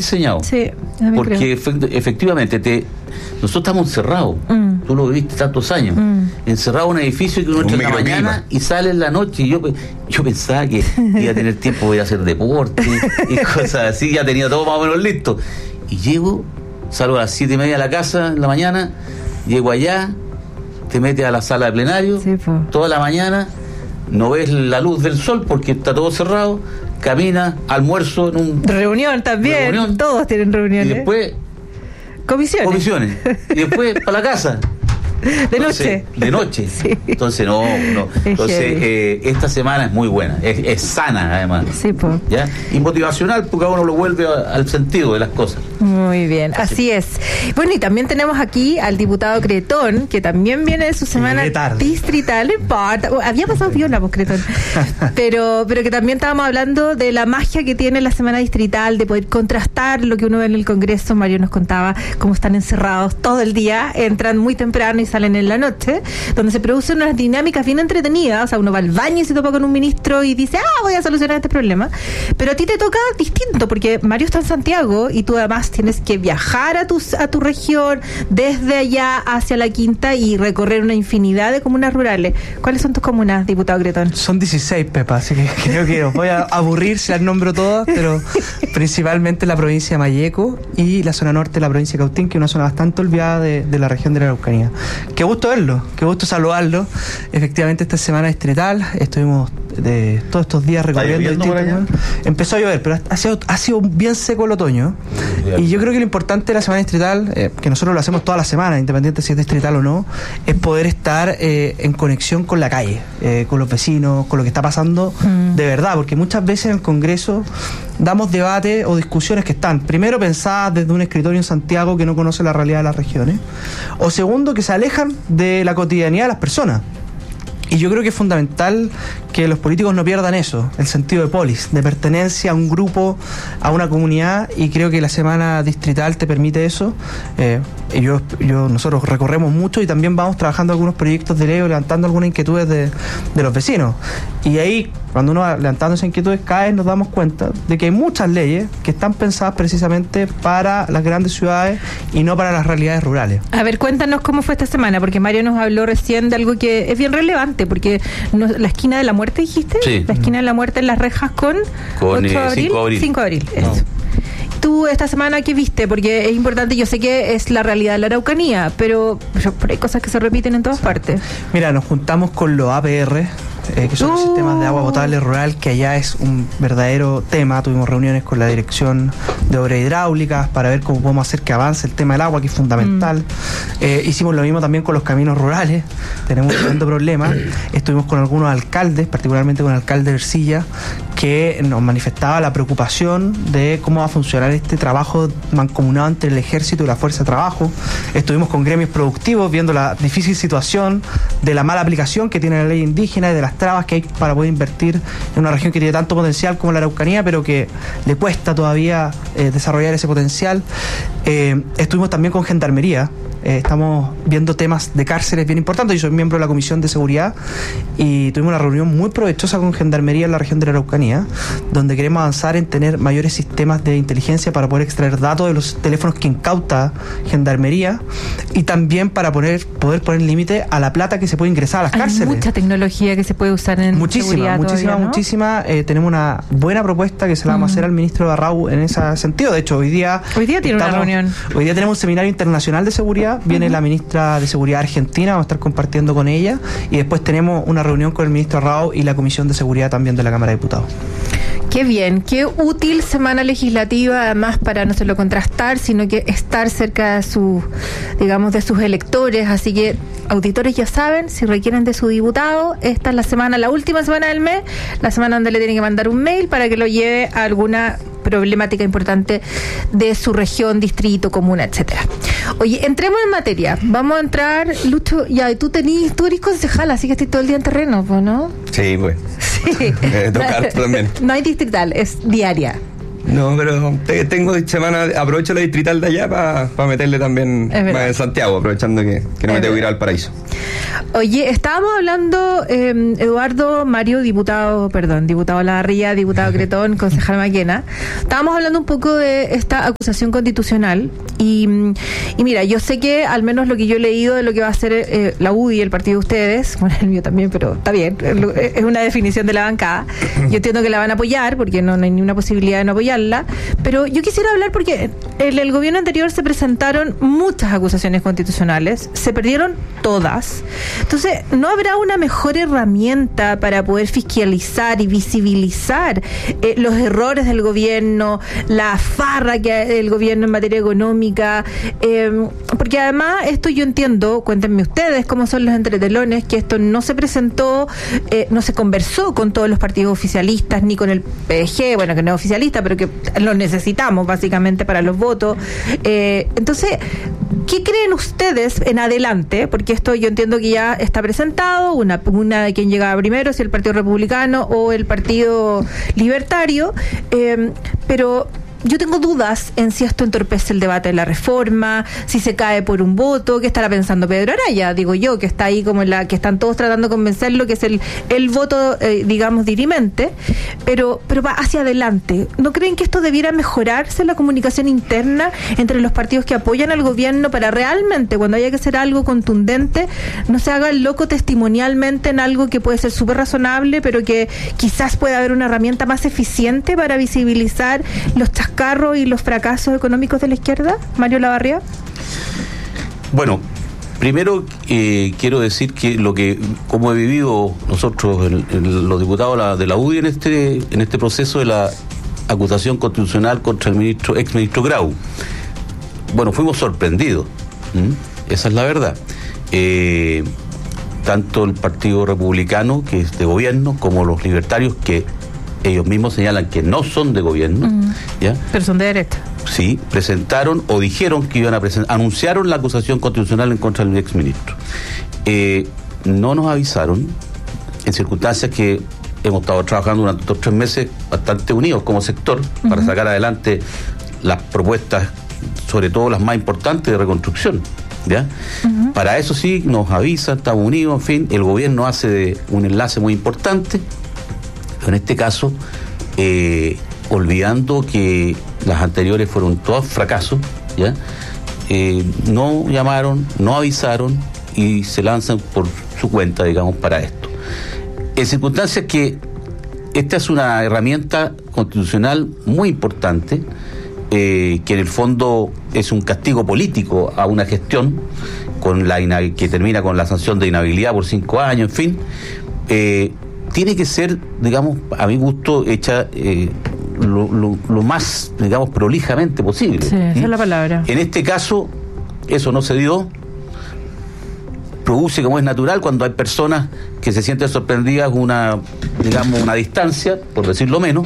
diseñado. Sí, porque efectivamente nosotros estamos encerrados. Tú lo viviste tantos años. Encerrado en un edificio que uno entra en la mañana y sale en la noche. Y yo pensaba que iba a tener tiempo de hacer deporte y cosas así. Ya tenía todo más o menos listo. Y salgo a las 7:30 de la casa en la mañana, llego allá, te metes a la sala de plenario, toda la mañana, no ves la luz del sol porque está todo cerrado, caminas, almuerzo en un... Reunión también, todos tienen reuniones. Y después... Comisiones. Y después para la casa. De noche. Sí. Entonces, no. Entonces, esta semana es muy buena. Es sana, además. Sí, pues. ¿Ya? Y motivacional, porque a uno lo vuelve al sentido de las cosas. Muy bien, así es. Bueno, y también tenemos aquí al diputado Cretón, que también viene de su semana distrital. No importa. Había pasado viola, pues, Cretón. pero que también estábamos hablando de la magia que tiene la semana distrital, de poder contrastar lo que uno ve en el Congreso. Mario nos contaba cómo están encerrados todo el día, entran muy temprano y salen en la noche, donde se producen unas dinámicas bien entretenidas. O sea, uno va al baño y se topa con un ministro y dice, voy a solucionar este problema. Pero a ti te toca distinto, porque Mario está en Santiago y tú además tienes que viajar a tu región, desde allá hacia la Quinta, y recorrer una infinidad de comunas rurales. ¿Cuáles son tus comunas, diputado Cretón? Son 16, Pepa, así que creo que os voy a aburrir si las nombro todas, pero principalmente la provincia de Malleco y la zona norte de la provincia de Cautín, que es una zona bastante olvidada de la región de la Araucanía. Qué gusto verlo, qué gusto saludarlo. Efectivamente, esta semana distrital estuvimos de todos estos días recorriendo. Empezó a llover, pero ha sido bien seco el otoño. Y yo creo que lo importante de la semana distrital, que nosotros lo hacemos toda la semana, independiente si es distrital o no, es poder estar en conexión con la calle, con los vecinos, con lo que está pasando de verdad, porque muchas veces en el Congreso damos debate o discusiones que están, primero, pensadas desde un escritorio en Santiago que no conoce la realidad de las regiones, o segundo, que se alejan de la cotidianidad de las personas. Y yo creo que es fundamental que los políticos no pierdan eso, el sentido de polis, de pertenencia a un grupo, a una comunidad, y creo que la semana distrital te permite eso. Nosotros recorremos mucho y también vamos trabajando algunos proyectos de ley, levantando algunas inquietudes de los vecinos. Y ahí, cuando uno va levantando esas inquietudes, cada vez nos damos cuenta de que hay muchas leyes que están pensadas precisamente para las grandes ciudades y no para las realidades rurales. A ver, cuéntanos cómo fue esta semana, porque Mario nos habló recién de algo que es bien relevante, porque la esquina de la muerte, dijiste, sí. La esquina de la muerte en Las Rejas con 8 de abril, 5 de abril, eso. Tú esta semana, ¿qué viste? Porque es importante, yo sé que es la realidad de la Araucanía, pero hay cosas que se repiten en todas partes. Mira, nos juntamos con los APR, que son los sistemas de agua potable rural, que allá es un verdadero tema. Tuvimos reuniones con la Dirección de Obras Hidráulicas para ver cómo podemos hacer que avance el tema del agua, que es fundamental. Hicimos lo mismo también con los caminos rurales, tenemos un tremendo problema. Estuvimos con algunos alcaldes, particularmente con el alcalde de Ercilla, que nos manifestaba la preocupación de cómo va a funcionar este trabajo mancomunado entre el ejército y la fuerza de trabajo. Estuvimos con gremios productivos viendo la difícil situación de la mala aplicación que tiene la ley indígena y de las trabas que hay para poder invertir en una región que tiene tanto potencial como la Araucanía, pero que le cuesta todavía desarrollar ese potencial. Estuvimos también con Gendarmería. Estamos viendo temas de cárceles bien importantes. Yo soy miembro de la Comisión de Seguridad y tuvimos una reunión muy provechosa con Gendarmería en la región de la Araucanía, donde queremos avanzar en tener mayores sistemas de inteligencia para poder extraer datos de los teléfonos que incauta Gendarmería, y también para poder poner límite a la plata que se puede ingresar a las cárceles. Hay mucha tecnología que se puede usar en seguridad todavía, ¿no? Muchísima. Tenemos una buena propuesta que se la vamos a hacer al ministro Barrau en ese sentido. De hecho, hoy día tiene una reunión. Hoy día tenemos un seminario internacional de seguridad. Viene la ministra de Seguridad argentina, vamos a estar compartiendo con ella, y después tenemos una reunión con el ministro Rao y la Comisión de Seguridad también de la Cámara de Diputados. Qué bien, qué útil semana legislativa, además para no solo contrastar, sino que estar cerca de sus electores. Así que, auditores, ya saben, si requieren de su diputado, esta es la última semana del mes, la semana donde le tienen que mandar un mail para que lo lleve a alguna problemática importante de su región, distrito, comuna, etcétera. Oye, entremos en materia. Vamos a entrar, Lucho, ya, tú eres concejal, así que estoy todo el día en terreno, ¿no? Sí, pues. Sí. Tocar también. No hay distrital, es diaria. No, pero tengo semana, aprovecho la distrital de allá para meterle también en Santiago, aprovechando que no me tengo que ir al Paraíso. Oye, estábamos hablando, Eduardo Mario, diputado Larría, diputado Cretón, concejal Maquena, estábamos hablando un poco de esta acusación constitucional y mira, yo sé que al menos lo que yo he leído de lo que va a hacer la UDI, el partido de ustedes, bueno, el mío también, pero está bien, es una definición de la bancada. Yo entiendo que la van a apoyar porque no hay ninguna posibilidad de no apoyarla, pero yo quisiera hablar porque en el gobierno anterior se presentaron muchas acusaciones constitucionales, se perdieron todas. Entonces, ¿no habrá una mejor herramienta para poder fiscalizar y visibilizar los errores del gobierno, la farra que hay del gobierno en materia económica? Porque además, esto yo entiendo, cuéntenme ustedes cómo son los entretelones, que esto no se presentó, no se conversó con todos los partidos oficialistas, ni con el PG, bueno, que no es oficialista, pero que lo necesitamos básicamente para los votos. Entonces, ¿qué creen ustedes en adelante? Porque esto yo entiendo que ya está presentado, una de quién llegaba primero, si el Partido Republicano o el Partido Libertario, pero yo tengo dudas en si esto entorpece el debate de la reforma, si se cae por un voto. ¿Qué estará pensando Pedro Araya? Digo yo, que está ahí como que están todos tratando de convencerlo, que es el voto, digamos, dirimente, pero va hacia adelante. ¿No creen que esto debiera mejorarse la comunicación interna entre los partidos que apoyan al gobierno para realmente, cuando haya que hacer algo contundente, no se haga el loco testimonialmente en algo que puede ser súper razonable, pero que quizás pueda haber una herramienta más eficiente para visibilizar los chascarros y los fracasos económicos de la izquierda? Mario Lavarría. Bueno, primero quiero decir que como he vivido nosotros, los diputados de la UDI en este proceso de la acusación constitucional contra el ex ministro Grau, bueno, fuimos sorprendidos. Esa es la verdad. Tanto el Partido Republicano, que es de gobierno, como los libertarios, que ellos mismos señalan que no son de gobierno, ¿ya? Pero son de derecha. Sí, presentaron o dijeron que iban a presentar, anunciaron la acusación constitucional en contra del exministro. No nos avisaron, en circunstancias que hemos estado trabajando durante estos 3 meses bastante unidos como sector para sacar adelante las propuestas, sobre todo las más importantes de reconstrucción, ¿ya? Para eso sí nos avisan, estamos unidos, en fin, el gobierno hace un enlace muy importante. En este caso, olvidando que las anteriores fueron todos fracasos, ¿ya? No llamaron, no avisaron y se lanzan por su cuenta, digamos, para esto. En circunstancias que esta es una herramienta constitucional muy importante, que en el fondo es un castigo político a una gestión que termina con la sanción de inhabilidad por 5 años, en fin. Tiene que ser, digamos, a mi gusto, hecha lo más, digamos, prolijamente posible. Sí, esa es la palabra. En este caso, eso no se dio. Produce, como es natural, cuando hay personas que se sienten sorprendidas, una distancia, por decirlo menos.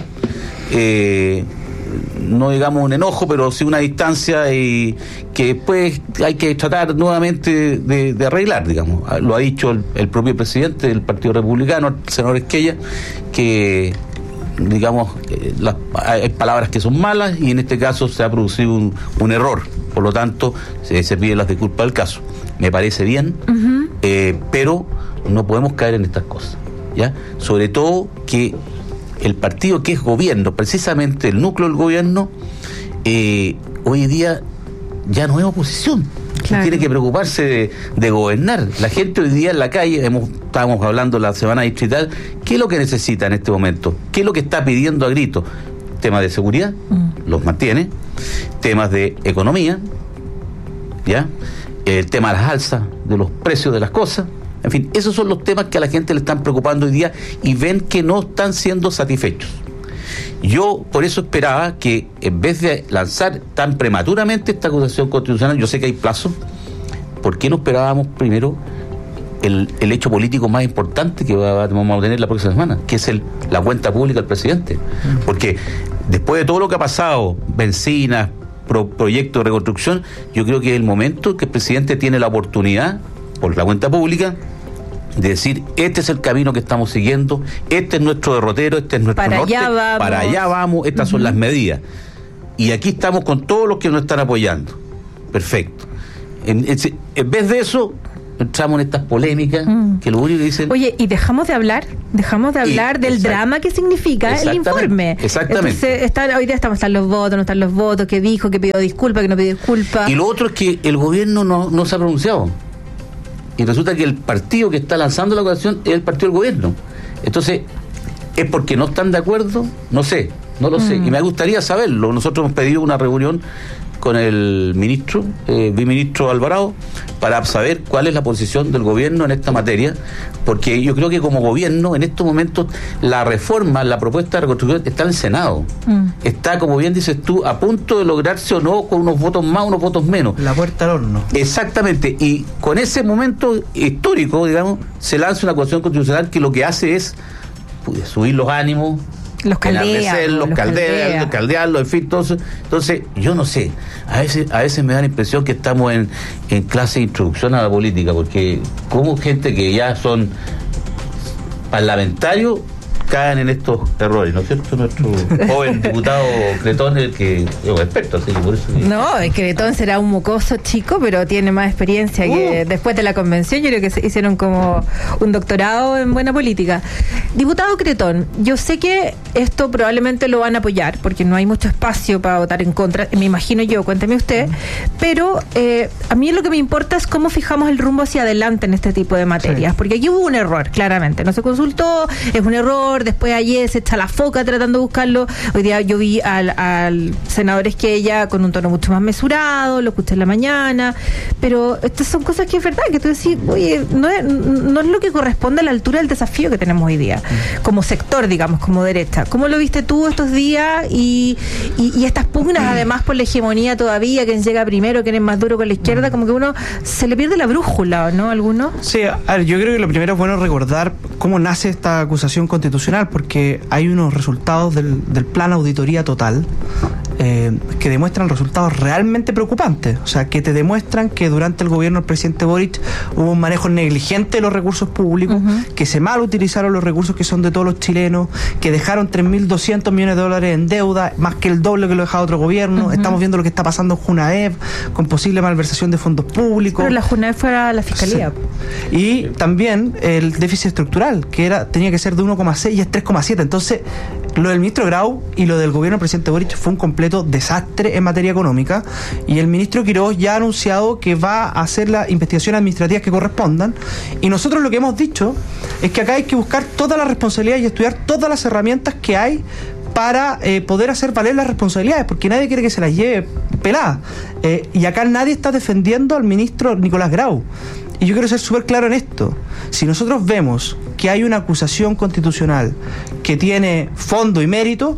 No digamos un enojo, pero sí una distancia y que después hay que tratar nuevamente de arreglar, digamos. Lo ha dicho el propio presidente del Partido Republicano, el senador Esquella, que, digamos, hay palabras que son malas y en este caso se ha producido un error. Por lo tanto, se piden las disculpas del caso. Me parece bien, pero no podemos caer en estas cosas, ¿ya? Sobre todo que el partido que es gobierno, precisamente el núcleo del gobierno, hoy día ya no es oposición. Claro. Tiene que preocuparse de gobernar. La gente hoy día en la calle, estábamos hablando la semana distrital, ¿qué es lo que necesita en este momento? ¿Qué es lo que está pidiendo a gritos? Temas de seguridad, los mantiene. Temas de economía, ¿ya? El tema de las alzas de los precios de las cosas. En fin, esos son los temas que a la gente le están preocupando hoy día y ven que no están siendo satisfechos. Yo por eso esperaba que en vez de lanzar tan prematuramente esta acusación constitucional, yo sé que hay plazo, ¿por qué no esperábamos primero el hecho político más importante que vamos a tener la próxima semana, que es la cuenta pública del presidente? Porque después de todo lo que ha pasado, bencinas, proyectos de reconstrucción, yo creo que es el momento que el presidente tiene la oportunidad, por la cuenta pública, de decir, este es el camino que estamos siguiendo, este es nuestro derrotero, este es nuestro norte, para allá vamos, estas son las medidas. Y aquí estamos con todos los que nos están apoyando. Perfecto. En vez de eso, entramos en estas polémicas que lo único que dicen... Oye, y dejamos de hablar del drama que significa el informe. Exactamente. Entonces, hoy día están los votos, no están los votos, que dijo, que pidió disculpas, que no pidió disculpas. Y lo otro es que el gobierno no se ha pronunciado. Y resulta que el partido que está lanzando la acusación es el partido del gobierno. Entonces, ¿es porque no están de acuerdo? No sé, no lo sé. Y me gustaría saberlo. Nosotros hemos pedido una reunión con el viceministro Alvarado, para saber cuál es la posición del gobierno en esta materia, porque yo creo que como gobierno, en estos momentos, la reforma, la propuesta de reconstrucción está en el Senado. Está, como bien dices tú, a punto de lograrse o no, con unos votos más, unos votos menos. La puerta al horno. Exactamente, y con ese momento histórico, digamos, se lanza una acusación constitucional que lo que hace es subir los ánimos, los caldearlos, en fin, entonces yo no sé, a veces me da la impresión que estamos en clase de introducción a la política, porque como gente que ya son parlamentarios caen en estos errores, ¿no es cierto? Nuestro joven diputado Cretón, el que es un experto, así que por eso... No, es que Cretón será un mocoso chico, pero tiene más experiencia que después de la convención. Yo creo que se hicieron como un doctorado en buena política. Diputado Cretón, yo sé que esto probablemente lo van a apoyar, porque no hay mucho espacio para votar en contra, me imagino yo, cuénteme usted, pero a mí lo que me importa es cómo fijamos el rumbo hacia adelante en este tipo de materias, porque aquí hubo un error, claramente, no se consultó, es un error. Después ayer se echa la foca tratando de buscarlo. Hoy día yo vi al senador Esquella con un tono mucho más mesurado, lo escuché en la mañana, pero estas son cosas que es verdad, que tú decís, oye, no es lo que corresponde a la altura del desafío que tenemos hoy día, como sector, digamos, como derecha. ¿Cómo lo viste tú estos días? Y estas pugnas, además, por la hegemonía todavía, quién llega primero, quién es más duro con la izquierda, como que uno se le pierde la brújula, ¿no? ¿Alguno? Sí, a ver, yo creo que lo primero es bueno recordar cómo nace esta acusación constitucional, porque hay unos resultados del plan auditoría total que demuestran resultados realmente preocupantes, o sea, que te demuestran que durante el gobierno del presidente Boric hubo un manejo negligente de los recursos públicos, que se mal utilizaron los recursos que son de todos los chilenos, que dejaron 3.200 millones de dólares en deuda, más que el doble que lo dejaba otro gobierno. Estamos viendo lo que está pasando en Junaev, con posible malversación de fondos públicos. Pero la Junaev fue a la fiscalía. Sí. Y también el déficit estructural, que tenía que ser de 1,6 y es 3,7. Entonces, lo del ministro Grau y lo del gobierno del presidente Boric fue un completo desastre en materia económica, y el ministro Quirós ya ha anunciado que va a hacer las investigaciones administrativas que correspondan, y nosotros lo que hemos dicho es que acá hay que buscar todas las responsabilidades y estudiar todas las herramientas que hay para poder hacer valer las responsabilidades, porque nadie quiere que se las lleve peladas, y acá nadie está defendiendo al ministro Nicolás Grau. Y yo quiero ser súper claro en esto. Si nosotros vemos que hay una acusación constitucional que tiene fondo y mérito,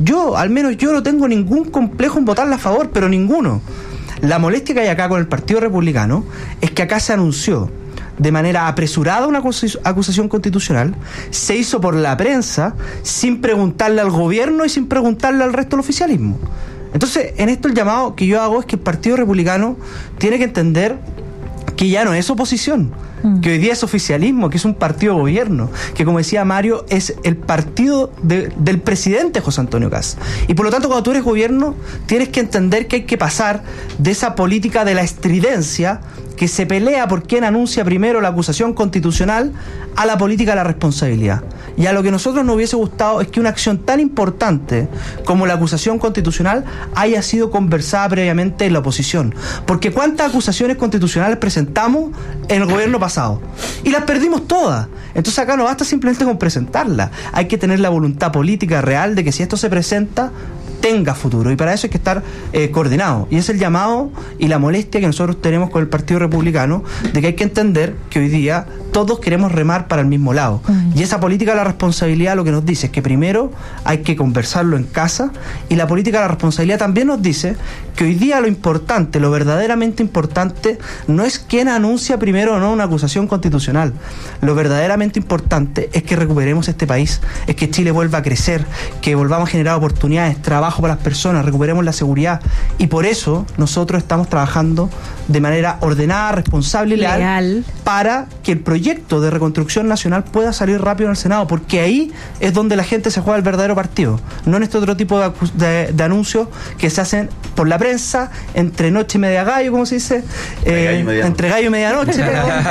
al menos yo no tengo ningún complejo en votarla a favor, pero ninguno. La molestia que hay acá con el Partido Republicano es que acá se anunció de manera apresurada una acusación constitucional, se hizo por la prensa, sin preguntarle al gobierno y sin preguntarle al resto del oficialismo. Entonces, en esto el llamado que yo hago es que el Partido Republicano tiene que entender que ya no es oposición, que hoy día es oficialismo, que es un partido de gobierno, que, como decía Mario, es el partido del presidente José Antonio Kast. Y por lo tanto, cuando tú eres gobierno, tienes que entender que hay que pasar de esa política de la estridencia, que se pelea por quién anuncia primero la acusación constitucional, a la política de la responsabilidad. Y a lo que nosotros nos hubiese gustado es que una acción tan importante como la acusación constitucional haya sido conversada previamente en la oposición. Porque ¿cuántas acusaciones constitucionales presentamos en el gobierno pasado? Y las perdimos todas. Entonces acá no basta simplemente con presentarlas. Hay que tener la voluntad política real de que si esto se presenta, tenga futuro, y para eso hay que estar coordinado, y es el llamado y la molestia que nosotros tenemos con el Partido Republicano, de que hay que entender que hoy día todos queremos remar para el mismo lado, y esa política de la responsabilidad lo que nos dice es que primero hay que conversarlo en casa, y la política de la responsabilidad también nos dice que hoy día lo importante, lo verdaderamente importante, no es quién anuncia primero o no una acusación constitucional. Lo verdaderamente importante es que recuperemos este país, es que Chile vuelva a crecer, que volvamos a generar oportunidades, trabajo para las personas, recuperemos la seguridad, y por eso nosotros estamos trabajando de manera ordenada, responsable y leal para que el proyecto proyecto de reconstrucción nacional pueda salir rápido en el Senado, porque ahí es donde la gente se juega el verdadero partido, no en este otro tipo de anuncios que se hacen por la prensa, entre noche y media gallo, como se dice, entre gallo y medianoche.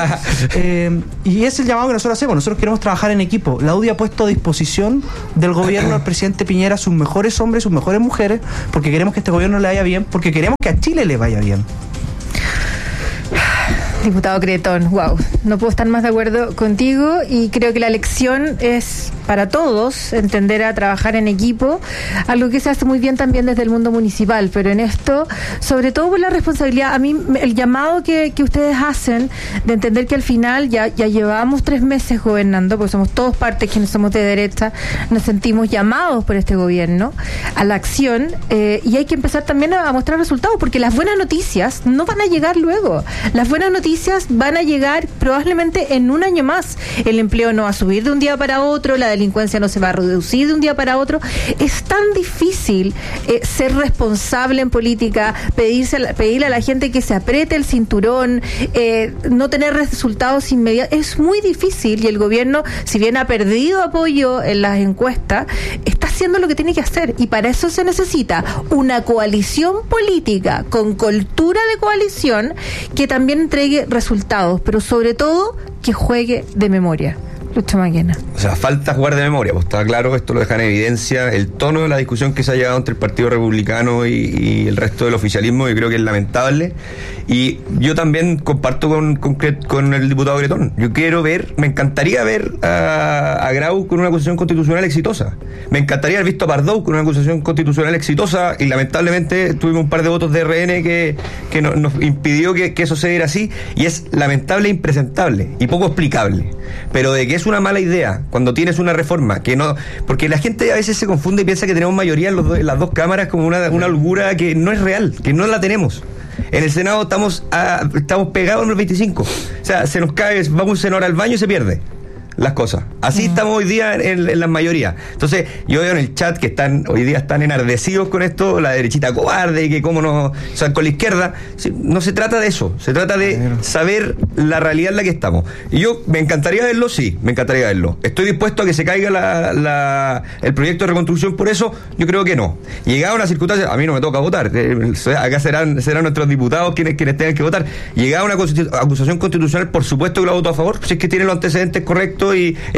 Y es el llamado que nosotros hacemos. Nosotros queremos trabajar en equipo. La UDI ha puesto a disposición del gobierno al presidente Piñera sus mejores hombres, sus mejores mujeres, porque queremos que este gobierno le vaya bien, porque queremos que a Chile le vaya bien. Diputado Cretón, wow, no puedo estar más de acuerdo contigo, y creo que la lección es para todos entender a trabajar en equipo, algo que se hace muy bien también desde el mundo municipal, pero en esto, sobre todo por la responsabilidad, a mí el llamado que ustedes hacen de entender que al final ya llevamos 3 meses gobernando, porque somos todos partes quienes somos de derecha, nos sentimos llamados por este gobierno a la acción, y hay que empezar también a mostrar resultados, porque las buenas noticias no van a llegar luego, las buenas noticias van a llegar probablemente en un año más. El empleo no va a subir de un día para otro, la delincuencia no se va a reducir de un día para otro. Es tan difícil ser responsable en política, pedirle a la gente que se apriete el cinturón, no tener resultados inmediatos. Es muy difícil, y el gobierno, si bien ha perdido apoyo en las encuestas, está haciendo lo que tiene que hacer, y para eso se necesita una coalición política con cultura de coalición que también entregue resultados, pero sobre todo que juegue de memoria. Lucho Maquena. O sea, falta jugar de memoria, pues está claro, esto lo deja en evidencia el tono de la discusión que se ha llevado entre el Partido Republicano y el resto del oficialismo, y creo que es lamentable. Y yo también comparto con el diputado Cretón. Yo quiero ver, me encantaría ver a Grau con una acusación constitucional exitosa. Me encantaría haber visto a Pardow con una acusación constitucional exitosa, y lamentablemente tuvimos un par de votos de RN que nos impidió que eso se diera así, y es lamentable e impresentable y poco explicable. Pero de que es una mala idea cuando tienes una reforma que no, porque la gente a veces se confunde y piensa que tenemos mayoría en las dos cámaras como una holgura que no es real, que no la tenemos. En el Senado estamos pegados en los 25. O sea, se nos cae, va un senador al baño y se pierde las cosas. Así estamos hoy día en la mayoría. Entonces, yo veo en el chat que hoy día están enardecidos con esto, la derechita cobarde, y que cómo no, o sea, con la izquierda. No se trata de eso, se trata de saber la realidad en la que estamos. Y yo me encantaría verlo, sí, me encantaría verlo. Estoy dispuesto a que se caiga el proyecto de reconstrucción, por eso yo creo que no. Llegada una circunstancia, a mí no me toca votar, acá serán nuestros diputados quienes tengan que votar. Llegada una acusación constitucional, por supuesto que lo voto a favor, si es que tiene los antecedentes correctos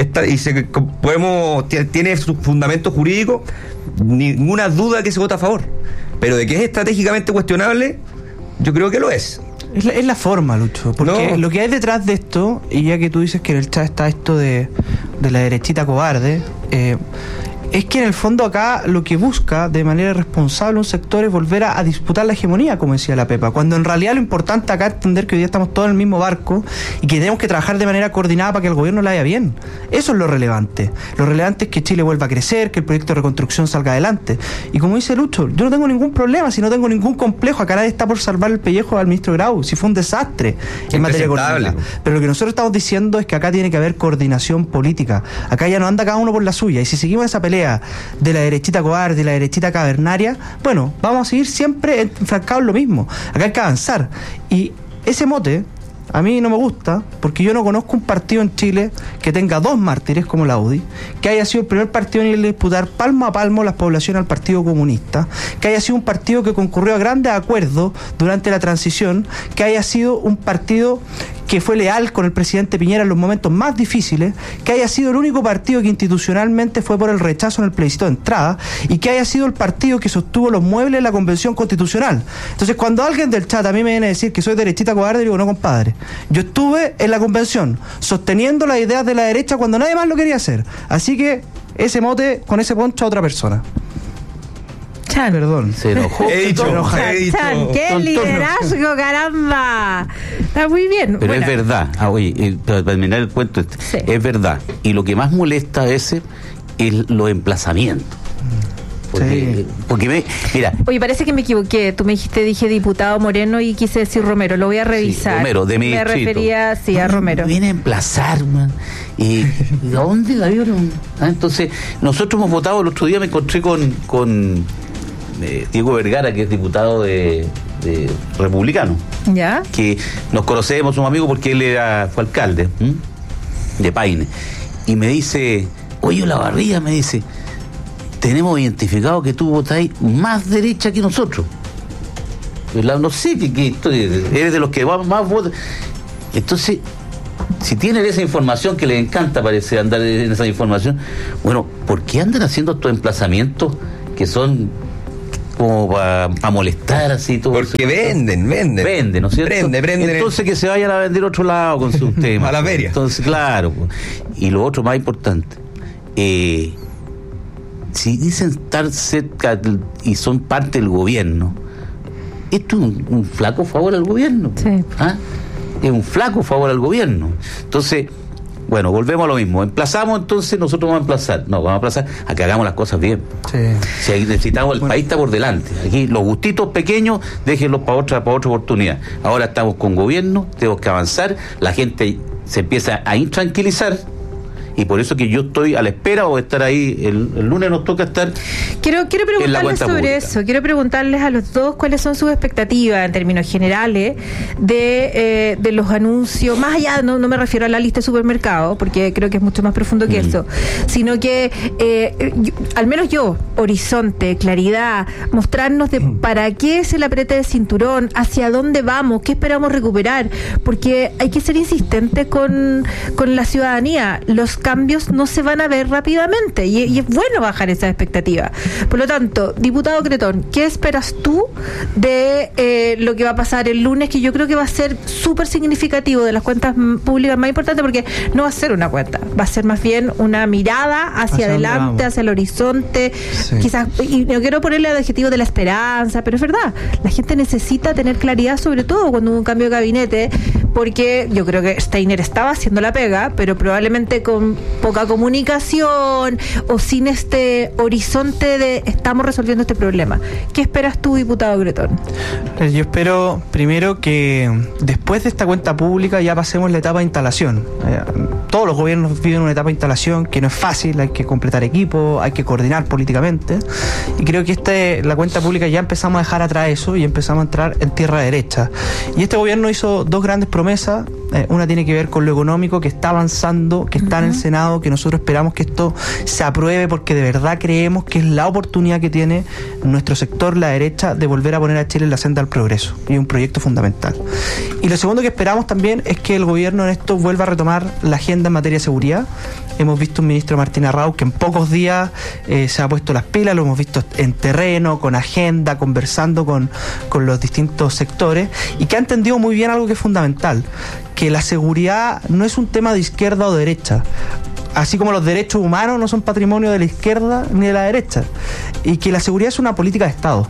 tiene su fundamento jurídico, ninguna duda que se vota a favor. Pero de que es estratégicamente cuestionable, yo creo que lo es. Es la forma, Lucho, porque lo que hay detrás de esto, y ya que tú dices que en el chat está esto de la derechita cobarde, es que en el fondo acá lo que busca de manera responsable un sector es volver a disputar la hegemonía, como decía la Pepa, cuando en realidad lo importante acá es entender que hoy día estamos todos en el mismo barco y que tenemos que trabajar de manera coordinada para que el gobierno le vaya bien. Eso es lo relevante. Lo relevante es que Chile vuelva a crecer, que el proyecto de reconstrucción salga adelante. Y como dice Lucho, yo no tengo ningún problema, si no tengo ningún complejo, acá nadie está por salvar el pellejo al ministro Grau, si fue un desastre en materia económica. Pero lo que nosotros estamos diciendo es que acá tiene que haber coordinación política. Acá ya no anda cada uno por la suya, y si seguimos esa pelea de la derechita cobarde, de la derechita cavernaria, bueno, vamos a seguir siempre enfrascados en lo mismo. Acá hay que avanzar. Y ese mote a mí no me gusta, porque yo no conozco un partido en Chile que tenga 2 mártires como la UDI, que haya sido el primer partido en disputar palmo a palmo las poblaciones al Partido Comunista, que haya sido un partido que concurrió a grandes acuerdos durante la transición, que haya sido un partido que fue leal con el presidente Piñera en los momentos más difíciles, que haya sido el único partido que institucionalmente fue por el rechazo en el plebiscito de entrada, y que haya sido el partido que sostuvo los muebles en la Convención Constitucional. Entonces, cuando alguien del chat a mí me viene a decir que soy derechita cobarde, digo, no, compadre, yo estuve en la Convención sosteniendo las ideas de la derecha cuando nadie más lo quería hacer. Así que ese mote con ese poncho a otra persona. Chan. Perdón. Se enojó. He dicho. Chan, qué liderazgo, caramba. Está muy bien. Pero bueno, es verdad. Oye, para terminar el cuento, sí, es verdad. Y lo que más molesta a veces es los emplazamientos. Porque mira. Oye, parece que me equivoqué. Tú me dije diputado Moreno y quise decir Romero. Lo voy a revisar. Sí, Romero, de mi Me refería, a Romero. Viene a emplazar, man. ¿Y a dónde la vieron? Entonces, nosotros hemos votado, el otro día me encontré con Diego Vergara, que es diputado de republicano. ¿Ya? Que nos conocemos, somos amigos porque él fue alcalde. de Paine, y me dice, oye, Olavarría, me dice, tenemos identificado que tú votáis más derecha que nosotros. No sé, que eres de los que más votan. Entonces, si tienen esa información que les encanta, parece andar en esa información, bueno, ¿por qué andan haciendo estos emplazamientos que son como para molestar así todo? Porque venden, ¿no es cierto? Prenden. Entonces que se vayan a vender a otro lado con sus temas. A la feria. Entonces, claro. Y lo otro más importante, si dicen estar cerca y son parte del gobierno, esto es un flaco favor al gobierno. Sí. ¿Ah? Es un flaco favor al gobierno. Entonces, bueno, volvemos a lo mismo. Emplazamos, entonces nosotros vamos a emplazar. No, vamos a emplazar a que hagamos las cosas bien. Sí. Si necesitamos, el país está por delante. Aquí los gustitos pequeños, déjenlos para otra oportunidad. Ahora estamos con gobierno, tenemos que avanzar, la gente se empieza a intranquilizar. Y por eso que yo estoy a la espera o estar ahí, el lunes nos toca estar. Quiero preguntarles sobre pública. Eso, quiero preguntarles a los dos cuáles son sus expectativas en términos generales de los anuncios, más allá, no me refiero a la lista de supermercados, porque creo que es mucho más profundo que eso, sino que al menos yo, horizonte, claridad, mostrarnos de para qué es el aprete de cinturón, hacia dónde vamos, qué esperamos recuperar, porque hay que ser insistentes con la ciudadanía. Los cambios no se van a ver rápidamente y es bueno bajar esa expectativa. Por lo tanto, diputado Cretón, ¿qué esperas tú de lo que va a pasar el lunes, que yo creo que va a ser súper significativo, de las cuentas públicas más importantes, porque no va a ser una cuenta, va a ser más bien una mirada hacia adelante, hacia el horizonte, quizás, y no quiero ponerle el adjetivo de la esperanza, pero es verdad, la gente necesita tener claridad, sobre todo cuando hubo un cambio de gabinete, porque yo creo que Steiner estaba haciendo la pega, pero probablemente con poca comunicación o sin este horizonte de estamos resolviendo este problema. ¿Qué esperas tú, diputado Cretón? Yo espero primero que después de esta cuenta pública ya pasemos la etapa de instalación. Todos los gobiernos viven una etapa de instalación que no es fácil, hay que completar equipo, hay que coordinar políticamente, y creo que la cuenta pública ya empezamos a dejar atrás eso y empezamos a entrar en tierra derecha. Y este gobierno hizo dos grandes promesas. Una tiene que ver con lo económico, que está avanzando, que está en el Senado, que nosotros esperamos que esto se apruebe porque de verdad creemos que es la oportunidad que tiene nuestro sector, la derecha, de volver a poner a Chile en la senda del progreso, y es un proyecto fundamental. Y lo segundo que esperamos también es que el gobierno en esto vuelva a retomar la agenda en materia de seguridad. Hemos visto un ministro, Martín Arrau, que en pocos días se ha puesto las pilas, lo hemos visto en terreno, con agenda, conversando con los distintos sectores, y que ha entendido muy bien algo que es fundamental, que la seguridad no es un tema de izquierda o derecha, así como los derechos humanos no son patrimonio de la izquierda ni de la derecha, y que la seguridad es una política de Estado.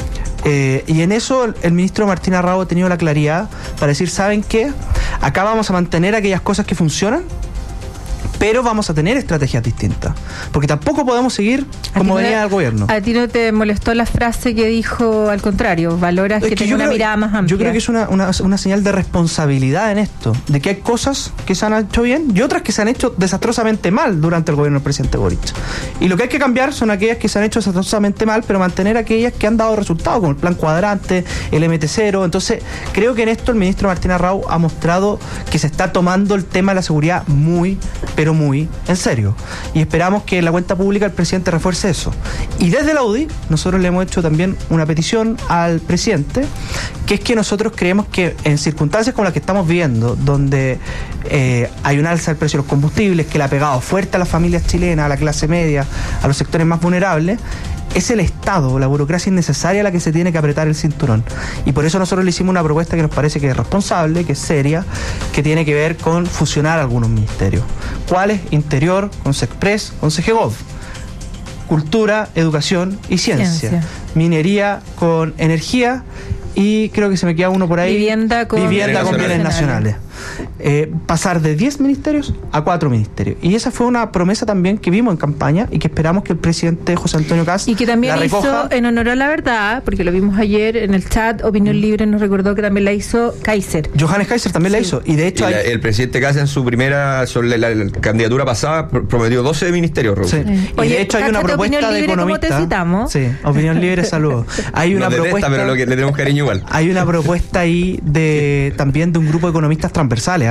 Y en eso el ministro Martín Arrau ha tenido la claridad para decir, ¿saben qué? Acá vamos a mantener aquellas cosas que funcionan, pero vamos a tener estrategias distintas, porque tampoco podemos seguir como venía el gobierno. ¿A ti no te molestó la frase que dijo al contrario? ¿Valoras que tenga una mirada más amplia? Yo creo que es una señal de responsabilidad en esto, de que hay cosas que se han hecho bien y otras que se han hecho desastrosamente mal durante el gobierno del presidente Boric. Y lo que hay que cambiar son aquellas que se han hecho desastrosamente mal, pero mantener aquellas que han dado resultados, como el plan cuadrante, el MT0. Entonces, creo que en esto el ministro Martín Arrau ha mostrado que se está tomando el tema de la seguridad pero muy en serio, y esperamos que en la cuenta pública el presidente refuerce eso. Y desde la UDI nosotros le hemos hecho también una petición al presidente, que es que nosotros creemos que en circunstancias como las que estamos viviendo, donde hay un alza del precio de los combustibles que le ha pegado fuerte a las familias chilenas, a la clase media, a los sectores más vulnerables, es el Estado, la burocracia innecesaria la que se tiene que apretar el cinturón. Y por eso nosotros le hicimos una propuesta que nos parece que es responsable, que es seria, que tiene que ver con fusionar algunos ministerios. ¿Cuáles? Interior, con SECPRES, con CGGOV. Cultura, educación y ciencia. Minería con energía, y creo que se me queda uno por ahí. Vivienda con bienes nacionales. Pasar de 10 ministerios a 4 ministerios. Y esa fue una promesa también que vimos en campaña y que esperamos que el presidente José Antonio Kast y que también la hizo en honor a la verdad, porque lo vimos ayer en el chat. Opinión Libre nos recordó que también la hizo Kaiser. Johannes Kaiser también la hizo. Y de hecho el presidente Kast en su primera, sobre la candidatura pasada, prometió 12 ministerios. Sí. Y de hecho hay una propuesta de economista. ¿Cómo te citamos? Sí, Opinión Libre, saludos. Hay una propuesta, pero le tenemos cariño igual. Hay una propuesta ahí también de un grupo de economistas transversales,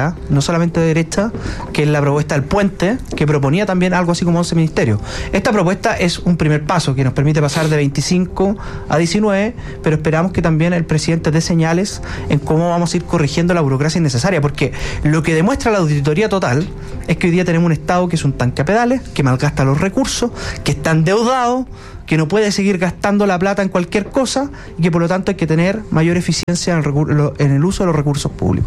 idea, no solamente de derecha, que es la propuesta del puente, que proponía también algo así como 11 ministerios. Esta propuesta es un primer paso que nos permite pasar de 25 a 19, pero esperamos que también el presidente dé señales en cómo vamos a ir corrigiendo la burocracia innecesaria, porque lo que demuestra la auditoría total es que hoy día tenemos un Estado que es un tanque a pedales, que malgasta los recursos, que está endeudado, que no puede seguir gastando la plata en cualquier cosa y que por lo tanto hay que tener mayor eficiencia en el uso de los recursos públicos.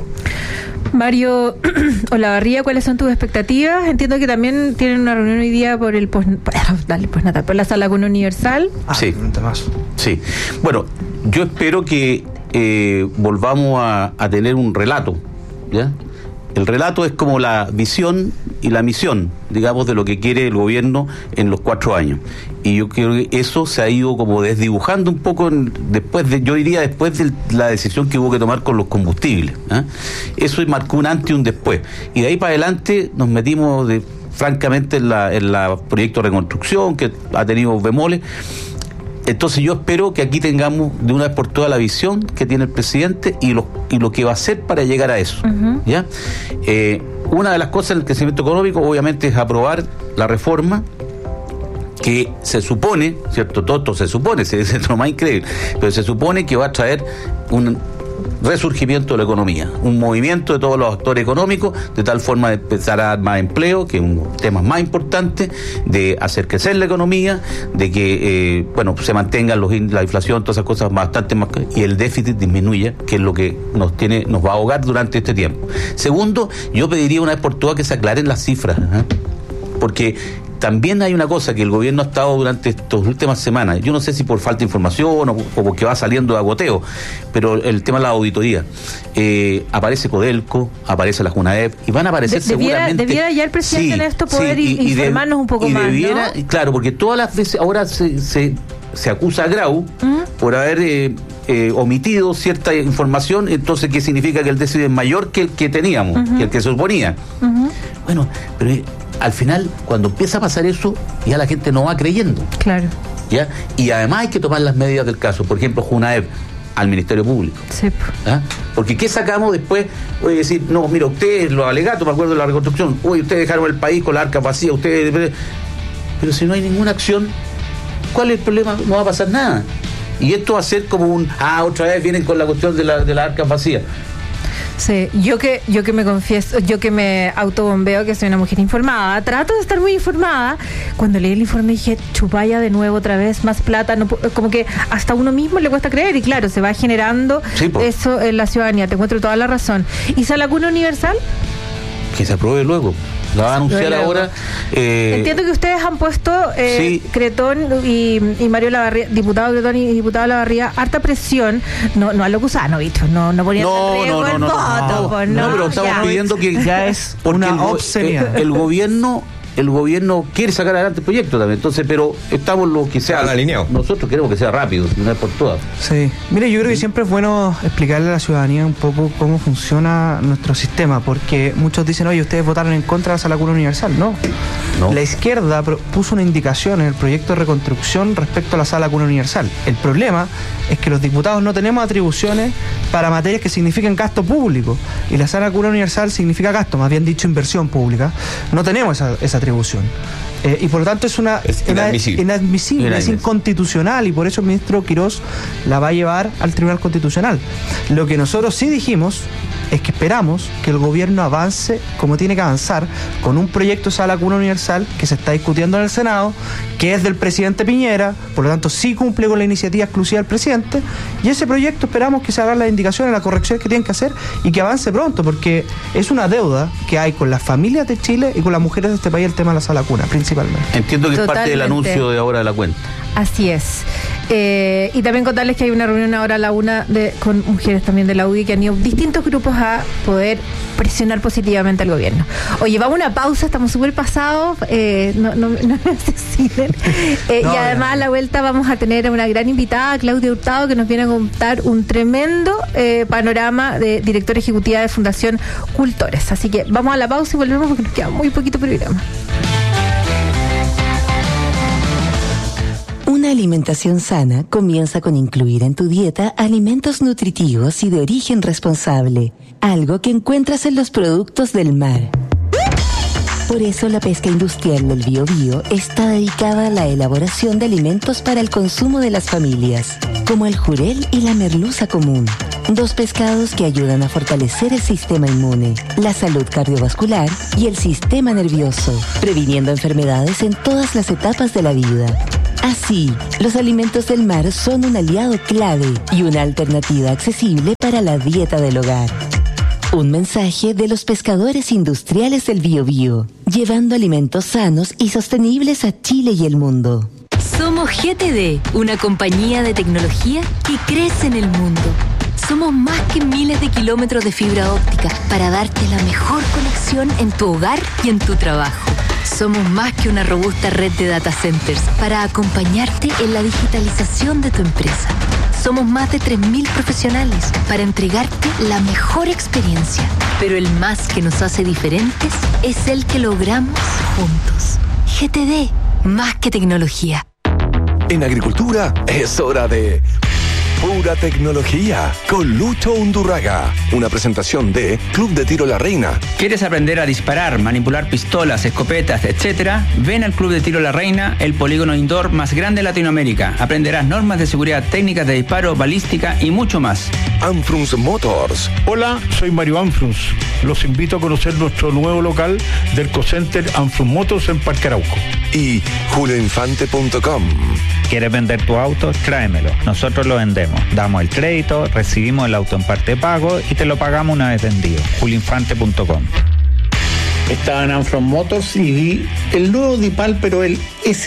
Mario Olavarría, ¿cuáles son tus expectativas? Entiendo que también tienen una reunión hoy día por el postnatal, por la Sala Cuna Universal. Sí. Sí. Bueno, yo espero que volvamos a tener un relato, ¿ya? El relato es como la visión y la misión, digamos, de lo que quiere el gobierno en los 4 años. Y yo creo que eso se ha ido como desdibujando un poco después de la decisión que hubo que tomar con los combustibles, ¿eh? Eso marcó un antes y un después. Y de ahí para adelante nos metimos francamente en la proyecto de reconstrucción, que ha tenido bemoles. Entonces yo espero que aquí tengamos de una vez por todas la visión que tiene el presidente y lo que va a hacer para llegar a eso. Uh-huh. ¿Ya? Una de las cosas del crecimiento económico obviamente es aprobar la reforma que se supone, ¿cierto? Todo se supone, es lo más increíble, pero se supone que va a traer un resurgimiento de la economía, un movimiento de todos los actores económicos, de tal forma de empezar a dar más empleo, que es un tema más importante, de hacer crecer la economía, de que se mantenga la inflación, todas esas cosas bastante más, y el déficit disminuya, que es lo que nos va a ahogar durante este tiempo. Segundo, yo pediría una vez por todas que se aclaren las cifras, porque también hay una cosa que el gobierno ha estado durante estas últimas semanas, yo no sé si por falta de información o porque va saliendo de agoteo, pero el tema de la auditoría, aparece Codelco, aparece la Junaep y van a aparecer seguramente. Debiera ya el presidente en esto poder informarnos un poco más, debiera, ¿no? Claro, porque todas las veces ahora se acusa a Grau por haber omitido cierta información, entonces ¿qué significa? Que el déficit es mayor que el que teníamos, que el que se suponía. Bueno, pero al final, cuando empieza a pasar eso, ya la gente no va creyendo. Claro. ¿Ya? Y además hay que tomar las medidas del caso. Por ejemplo, Junaep al Ministerio Público. Sí. ¿Ah? Porque ¿qué sacamos después? Voy a decir, no, mira, ustedes, los alegatos, me acuerdo de la reconstrucción, ustedes dejaron el país con la arca vacía, ustedes... Pero si no hay ninguna acción, ¿cuál es el problema? No va a pasar nada. Y esto va a ser como otra vez vienen con la cuestión de la arca vacía. Sí, yo que me confieso, yo que me autobombeo que soy una mujer informada, trato de estar muy informada. Cuando leí el informe dije, chupaya de nuevo otra vez, más plata, no, como que hasta uno mismo le cuesta creer, y claro, se va generando eso en la ciudadanía, te encuentro toda la razón. ¿Y Sala Cuna Universal? Que se apruebe luego. La va a anunciar ahora. Entiendo que ustedes han puesto Cretón y Mario Olavarría, diputado Cretón y diputado Olavarría, harta presión, no a lo Cusano, ¿viste? No poniendo en riesgo el voto. No, pero estamos pidiendo que ya es una obscenidad. El gobierno quiere sacar adelante el proyecto también, entonces, pero estamos lo que sea alineado. Nosotros queremos que sea rápido, no es por todas. Sí, mire, yo creo que siempre es bueno explicarle a la ciudadanía un poco cómo funciona nuestro sistema, porque muchos dicen, oye, ustedes votaron en contra de la Sala Cuna Universal. No. La izquierda puso una indicación en el proyecto de reconstrucción respecto a la Sala Cuna Universal. El problema es que los diputados no tenemos atribuciones para materias que signifiquen gasto público, y la Sala Cuna Universal significa gasto, más bien dicho inversión pública. No tenemos esa atribución. Y por lo tanto es inadmisible, es inconstitucional, y por eso el ministro Quirós la va a llevar al Tribunal Constitucional. Lo que nosotros sí dijimos es que esperamos que el gobierno avance como tiene que avanzar con un proyecto de Sala Cuna Universal que se está discutiendo en el Senado, que es del presidente Piñera, por lo tanto sí cumple con la iniciativa exclusiva del presidente, y ese proyecto esperamos que se hagan las indicaciones, las correcciones que tienen que hacer y que avance pronto, porque es una deuda que hay con las familias de Chile y con las mujeres de este país, el tema de la Sala Cuna principalmente. Entiendo que es parte del anuncio de ahora de la cuenta. Así es. Y también contarles que hay una reunión ahora a la 1 con mujeres también de la UDI que han ido distintos grupos a poder presionar positivamente al gobierno. Oye, vamos a una pausa, estamos súper pasados, no me asesinen. Y además a la vuelta vamos a tener a una gran invitada, Claudia Hurtado, que nos viene a contar un tremendo panorama de directora ejecutiva de Fundación Cultores. Así que vamos a la pausa y volvemos porque nos queda muy poquito programa. Una alimentación sana comienza con incluir en tu dieta alimentos nutritivos y de origen responsable, algo que encuentras en los productos del mar. Por eso la pesca industrial del Biobío está dedicada a la elaboración de alimentos para el consumo de las familias, como el jurel y la merluza común, 2 pescados que ayudan a fortalecer el sistema inmune, la salud cardiovascular y el sistema nervioso, previniendo enfermedades en todas las etapas de la vida. Así, los alimentos del mar son un aliado clave y una alternativa accesible para la dieta del hogar. Un mensaje de los pescadores industriales del Biobío, llevando alimentos sanos y sostenibles a Chile y el mundo. Somos GTD, una compañía de tecnología que crece en el mundo. Somos más que miles de kilómetros de fibra óptica para darte la mejor conexión en tu hogar y en tu trabajo. Somos más que una robusta red de data centers para acompañarte en la digitalización de tu empresa. Somos más de 3.000 profesionales para entregarte la mejor experiencia. Pero el más que nos hace diferentes es el que logramos juntos. GTD, más que tecnología. En agricultura es hora de Pura Tecnología con Lucho Undurraga. Una presentación de Club de Tiro La Reina. ¿Quieres aprender a disparar, manipular pistolas, escopetas, etcétera? Ven al Club de Tiro La Reina, el polígono indoor más grande de Latinoamérica. Aprenderás normas de seguridad, técnicas de disparo, balística y mucho más. Anfrunz Motors. Hola, soy Mario Anfrunz. Los invito a conocer nuestro nuevo local del Cocenter Anfrunz Motors en Parque Arauco. Y julioinfante.com. ¿Quieres vender tu auto? Tráemelo. Nosotros lo vendemos. Damos el crédito, recibimos el auto en parte de pago y te lo pagamos una vez vendido. julioinfante.com. Estaba en Anfrunz Motors y vi el nuevo Dipal, pero el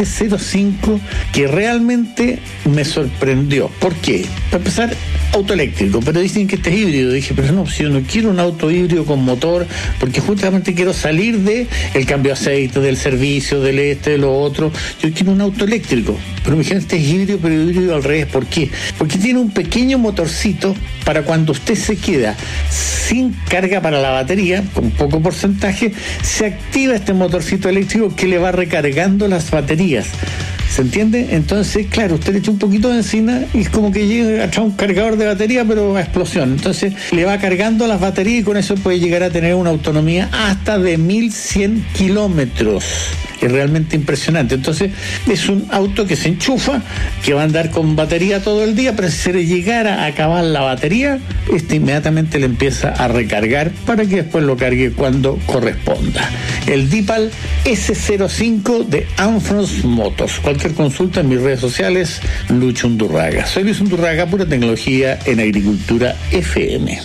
S05, que realmente me sorprendió. ¿Por qué? Para empezar, auto eléctrico, pero dicen que este es híbrido. Dije, pero no, si yo no quiero un auto híbrido con motor, porque justamente quiero salir de el cambio de aceite, del servicio, de lo otro. Yo quiero un auto eléctrico. Pero me dijeron, este es híbrido, pero híbrido al revés. ¿Por qué? Porque tiene un pequeño motorcito para cuando usted se queda sin carga para la batería, con poco porcentaje, se activa este motorcito eléctrico que le va recargando las baterías. ¿Se entiende? Entonces, claro, usted le echa un poquito de encina y es como que llega a un cargador de batería, pero a explosión. Entonces, le va cargando las baterías y con eso puede llegar a tener una autonomía hasta de 1.100 kilómetros. Es realmente impresionante. Entonces, es un auto que se enchufa, que va a andar con batería todo el día, pero si se le llegara a acabar la batería, inmediatamente le empieza a recargar para que después lo cargue cuando corresponda. El Dipal S05 de Anfrunz Motors. Cualquier consulta en mis redes sociales, Lucho Undurraga. Soy Luis Undurraga, Pura Tecnología en Agricultura FM.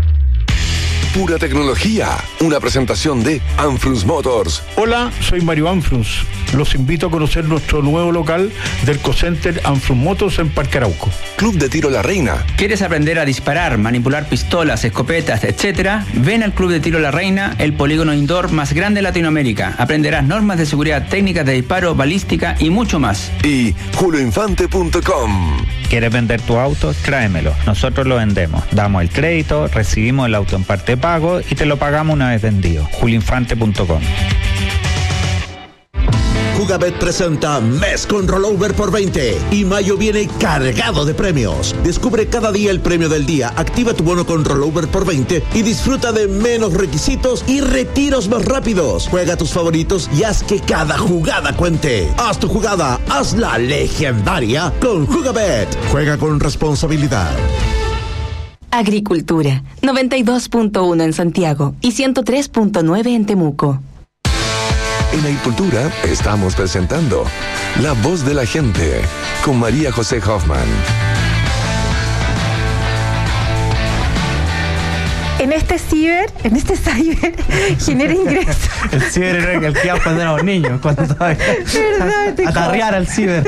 Pura Tecnología, una presentación de Anfrunz Motors. Hola, soy Mario Anfrunz. Los invito a conocer nuestro nuevo local del Cocenter Anfrunz Motors en Parque Arauco. Club de Tiro La Reina. ¿Quieres aprender a disparar, manipular pistolas, escopetas, etcétera? Ven al Club de Tiro La Reina, el polígono indoor más grande de Latinoamérica. Aprenderás normas de seguridad, técnicas de disparo, balística y mucho más. Y julioinfante.com. ¿Quieres vender tu auto? Tráemelo. Nosotros lo vendemos. Damos el crédito, recibimos el auto en parte de pago y te lo pagamos una vez vendido. julioinfante.com. Jugabet presenta Mes con Rollover por 20 y mayo viene cargado de premios. Descubre cada día el premio del día, activa tu bono con Rollover por 20 y disfruta de menos requisitos y retiros más rápidos. Juega tus favoritos y haz que cada jugada cuente. Haz tu jugada, hazla legendaria con Jugabet. Juega con responsabilidad. Agricultura, 92.1 en Santiago y 103.9 en Temuco. En Agricultura estamos presentando La Voz de la Gente con María José Hoffman. En este ciber genera ingresos. El ciber era el que iba a aprender a los niños cuando estaba a carrear al ciber.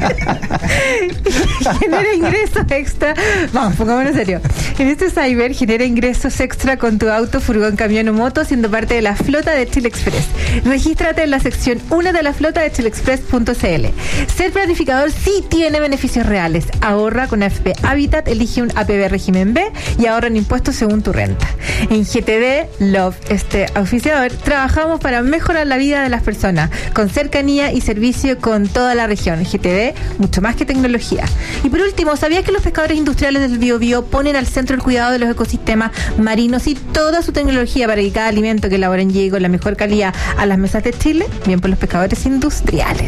Genera ingresos extra. Vamos, pongámonos en serio. En este cyber genera ingresos extra con tu auto, furgón, camión o moto, siendo parte de la flota de Chile Express. Regístrate en la sección 1 de la flota de chilexpress.cl. Ser planificador sí tiene beneficios reales. Ahorra con AFP Habitat, elige un APB régimen B y ahorra en impuestos según tu renta. importa. En GTD Love, este auspiciador, trabajamos para mejorar la vida de las personas, con cercanía y servicio con toda la región. GTD, mucho más que tecnología. Y por último, ¿sabías que los pescadores industriales del Biobío ponen al centro el cuidado de los ecosistemas marinos y toda su tecnología para que cada alimento que elaboren llegue con la mejor calidad a las mesas de Chile? Bien por los pescadores industriales.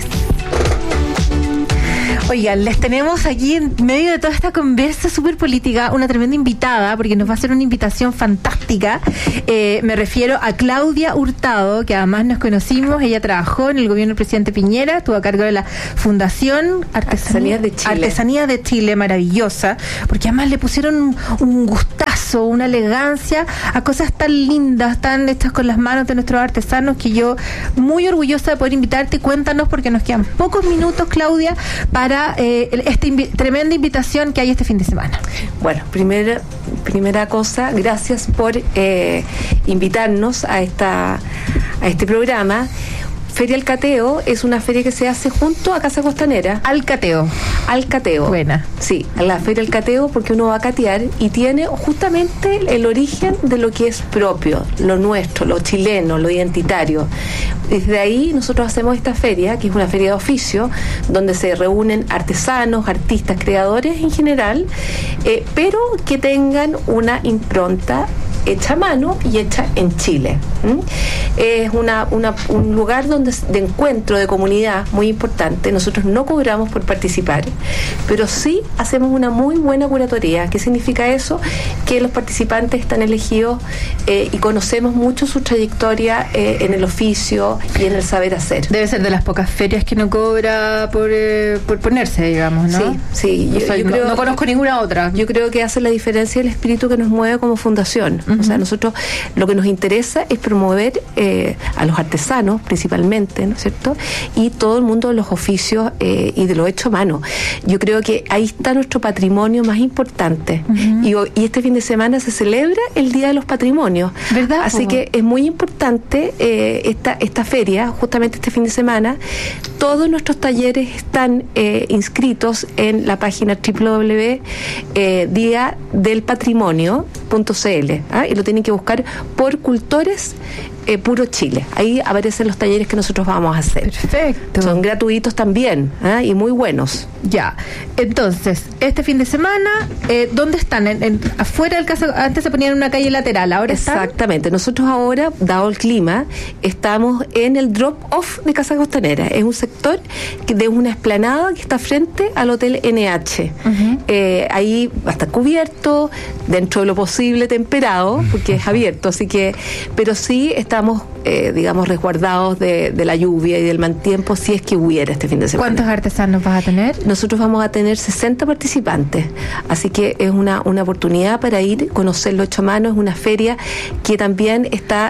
Oigan, les tenemos aquí en medio de toda esta conversa súper política una tremenda invitada, porque nos va a hacer una invitación fantástica. Me refiero a Claudia Hurtado, que además nos conocimos. Ella trabajó en el gobierno del presidente Piñera, estuvo a cargo de la Fundación Artesanías de Chile. Artesanías de Chile, maravillosa, porque además le pusieron un gustazo, una elegancia a cosas tan lindas, tan hechas con las manos de nuestros artesanos, que yo muy orgullosa de poder invitarte. Cuéntanos, porque nos quedan pocos minutos, Claudia, para esta tremenda invitación que hay este fin de semana. Bueno, primera cosa, gracias por invitarnos a este programa. Feria Alcateo es una feria que se hace junto a Casa Costanera. Alcateo. Buena. Sí, la Feria Alcateo, porque uno va a catear y tiene justamente el origen de lo que es propio, lo nuestro, lo chileno, lo identitario. Desde ahí nosotros hacemos esta feria, que es una feria de oficio, donde se reúnen artesanos, artistas, creadores en general, pero que tengan una impronta hecha a mano y hecha en Chile. Es un lugar de encuentro de comunidad muy importante. Nosotros no cobramos por participar, pero sí hacemos una muy buena curatoría. ¿Qué significa eso? Que los participantes están elegidos y conocemos mucho su trayectoria en el oficio y en el saber hacer. Debe ser de las pocas ferias que no cobra por ponerse, digamos, ¿no? Sí. No conozco ninguna otra. Yo creo que hace la diferencia el espíritu que nos mueve como fundación. O sea, nosotros lo que nos interesa es promover a los artesanos principalmente, ¿no es cierto? Y todo el mundo de los oficios y de lo hecho a mano. Yo creo que ahí está nuestro patrimonio más importante. Y este fin de semana se celebra el Día de los Patrimonios. ¿Verdad? Así que es muy importante esta feria, justamente este fin de semana. Todos nuestros talleres están inscritos en la página www.diadelpatrimonio.cl, y lo tienen que buscar por Cultores Puro Chile. Ahí aparecen los talleres que nosotros vamos a hacer. Perfecto. Son gratuitos también, y muy buenos. Ya. Entonces, este fin de semana, ¿dónde están? Afuera del caso, antes se ponían en una calle lateral, ahora están. Exactamente. Nosotros ahora, dado el clima, estamos en el drop-off de Casa Costanera. Es un sector de una explanada que está frente al Hotel NH. Ahí va a estar cubierto, dentro de lo posible temperado, porque es abierto, así que, pero sí estamos, digamos, resguardados de la lluvia y del mal tiempo, si es que hubiera este fin de semana. ¿Cuántos artesanos vas a tener? Nosotros vamos a tener 60 participantes, así que es una oportunidad para ir, conocer lo hecho a mano. Es una feria que también está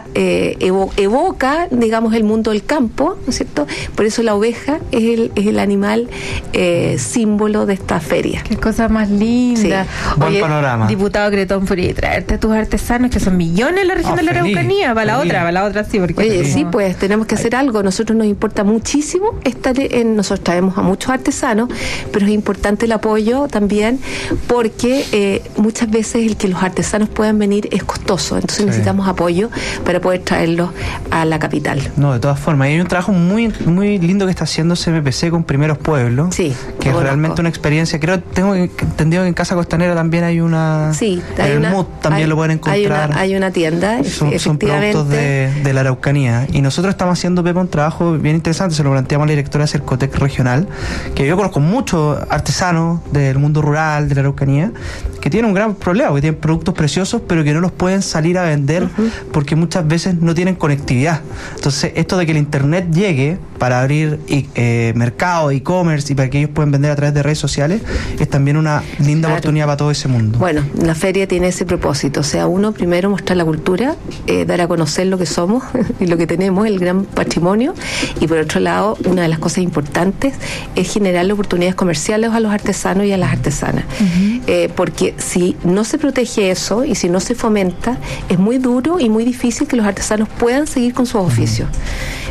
evoca, digamos, el mundo del campo, ¿no es cierto? Por eso la oveja es el animal símbolo de esta feria. Qué cosa más linda. Sí. Buen panorama. Diputado Cretón, por ir traerte a tus artesanos, que son millones en la región de la Araucanía. Va la otra sí, porque oye, sí, pues tenemos que hacer algo. Nosotros nos importa muchísimo nosotros traemos a muchos artesanos, pero es importante el apoyo también, porque muchas veces el que los artesanos puedan venir es costoso, entonces necesitamos apoyo para poder traerlos a la capital. No, de todas formas, hay un trabajo muy muy lindo que está haciendo CMPC con Primeros Pueblos, que es realmente una experiencia. Tengo entendido que en Casa Costanera también hay una, en el MUD también lo pueden encontrar. Hay una tienda, son productos de la Araucanía, y nosotros estamos haciendo, Pepe, un trabajo bien interesante. Se lo planteamos a la directora de Cercotec regional, que yo conozco muchos artesanos del mundo rural, de la Araucanía, que tienen un gran problema, que tienen productos preciosos, pero que no los pueden salir a vender porque muchas veces no tienen conectividad. Entonces, esto de que el internet llegue para abrir mercado, e-commerce, y para que ellos puedan vender a través de redes sociales, es también una linda oportunidad para todo ese mundo. Bueno, la feria tiene ese propósito, o sea, uno, primero mostrar la cultura, dar a conocer lo que somos y lo que tenemos, el gran patrimonio, y por otro lado, una de las cosas importantes es generar oportunidades comerciales a los artesanos y a las artesanas, porque si no se protege eso y si no se fomenta, es muy duro y muy difícil que los artesanos puedan seguir con sus oficios.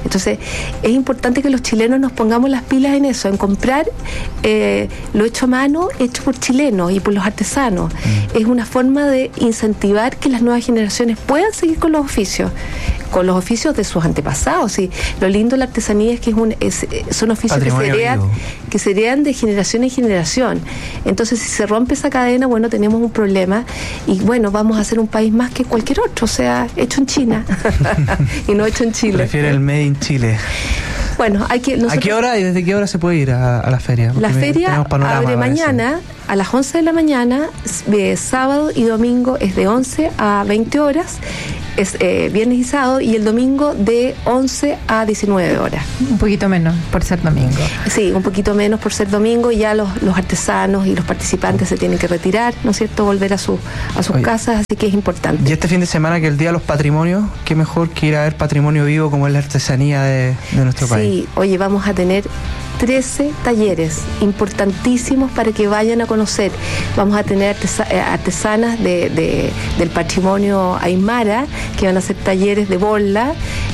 Entonces, es importante que los chilenos nos pongamos las pilas en eso, en comprar lo hecho a mano, hecho por chilenos y por los artesanos. Es una forma de incentivar que las nuevas generaciones puedan seguir con los oficios de sus antepasados. Y lo lindo de la artesanía es que son oficios que se heredan de generación en generación. Entonces, si se rompe esa cadena, bueno, tenemos un problema y bueno, vamos a ser un país más que cualquier otro, o sea, hecho en China y no hecho en Chile. Prefiere el Made in Chile. Bueno, ¿a qué hora y desde qué hora se puede ir a la feria? La feria abre mañana a las 11 de la mañana, sábado y domingo es de 11 a 20 horas. Es viernes y sábado, y el domingo de 11 a 19 horas. Un poquito menos por ser domingo. Sí, un poquito menos por ser domingo, y ya los artesanos y los participantes se tienen que retirar, ¿no es cierto?, volver a sus casas, así que es importante. Y este fin de semana, que es el Día de los Patrimonios, qué mejor que ir a ver patrimonio vivo como es la artesanía de nuestro país. Sí, oye, vamos a tener 13 talleres importantísimos para que vayan a conocer. Vamos a tener artesanas del patrimonio aymara que van a hacer talleres de bola,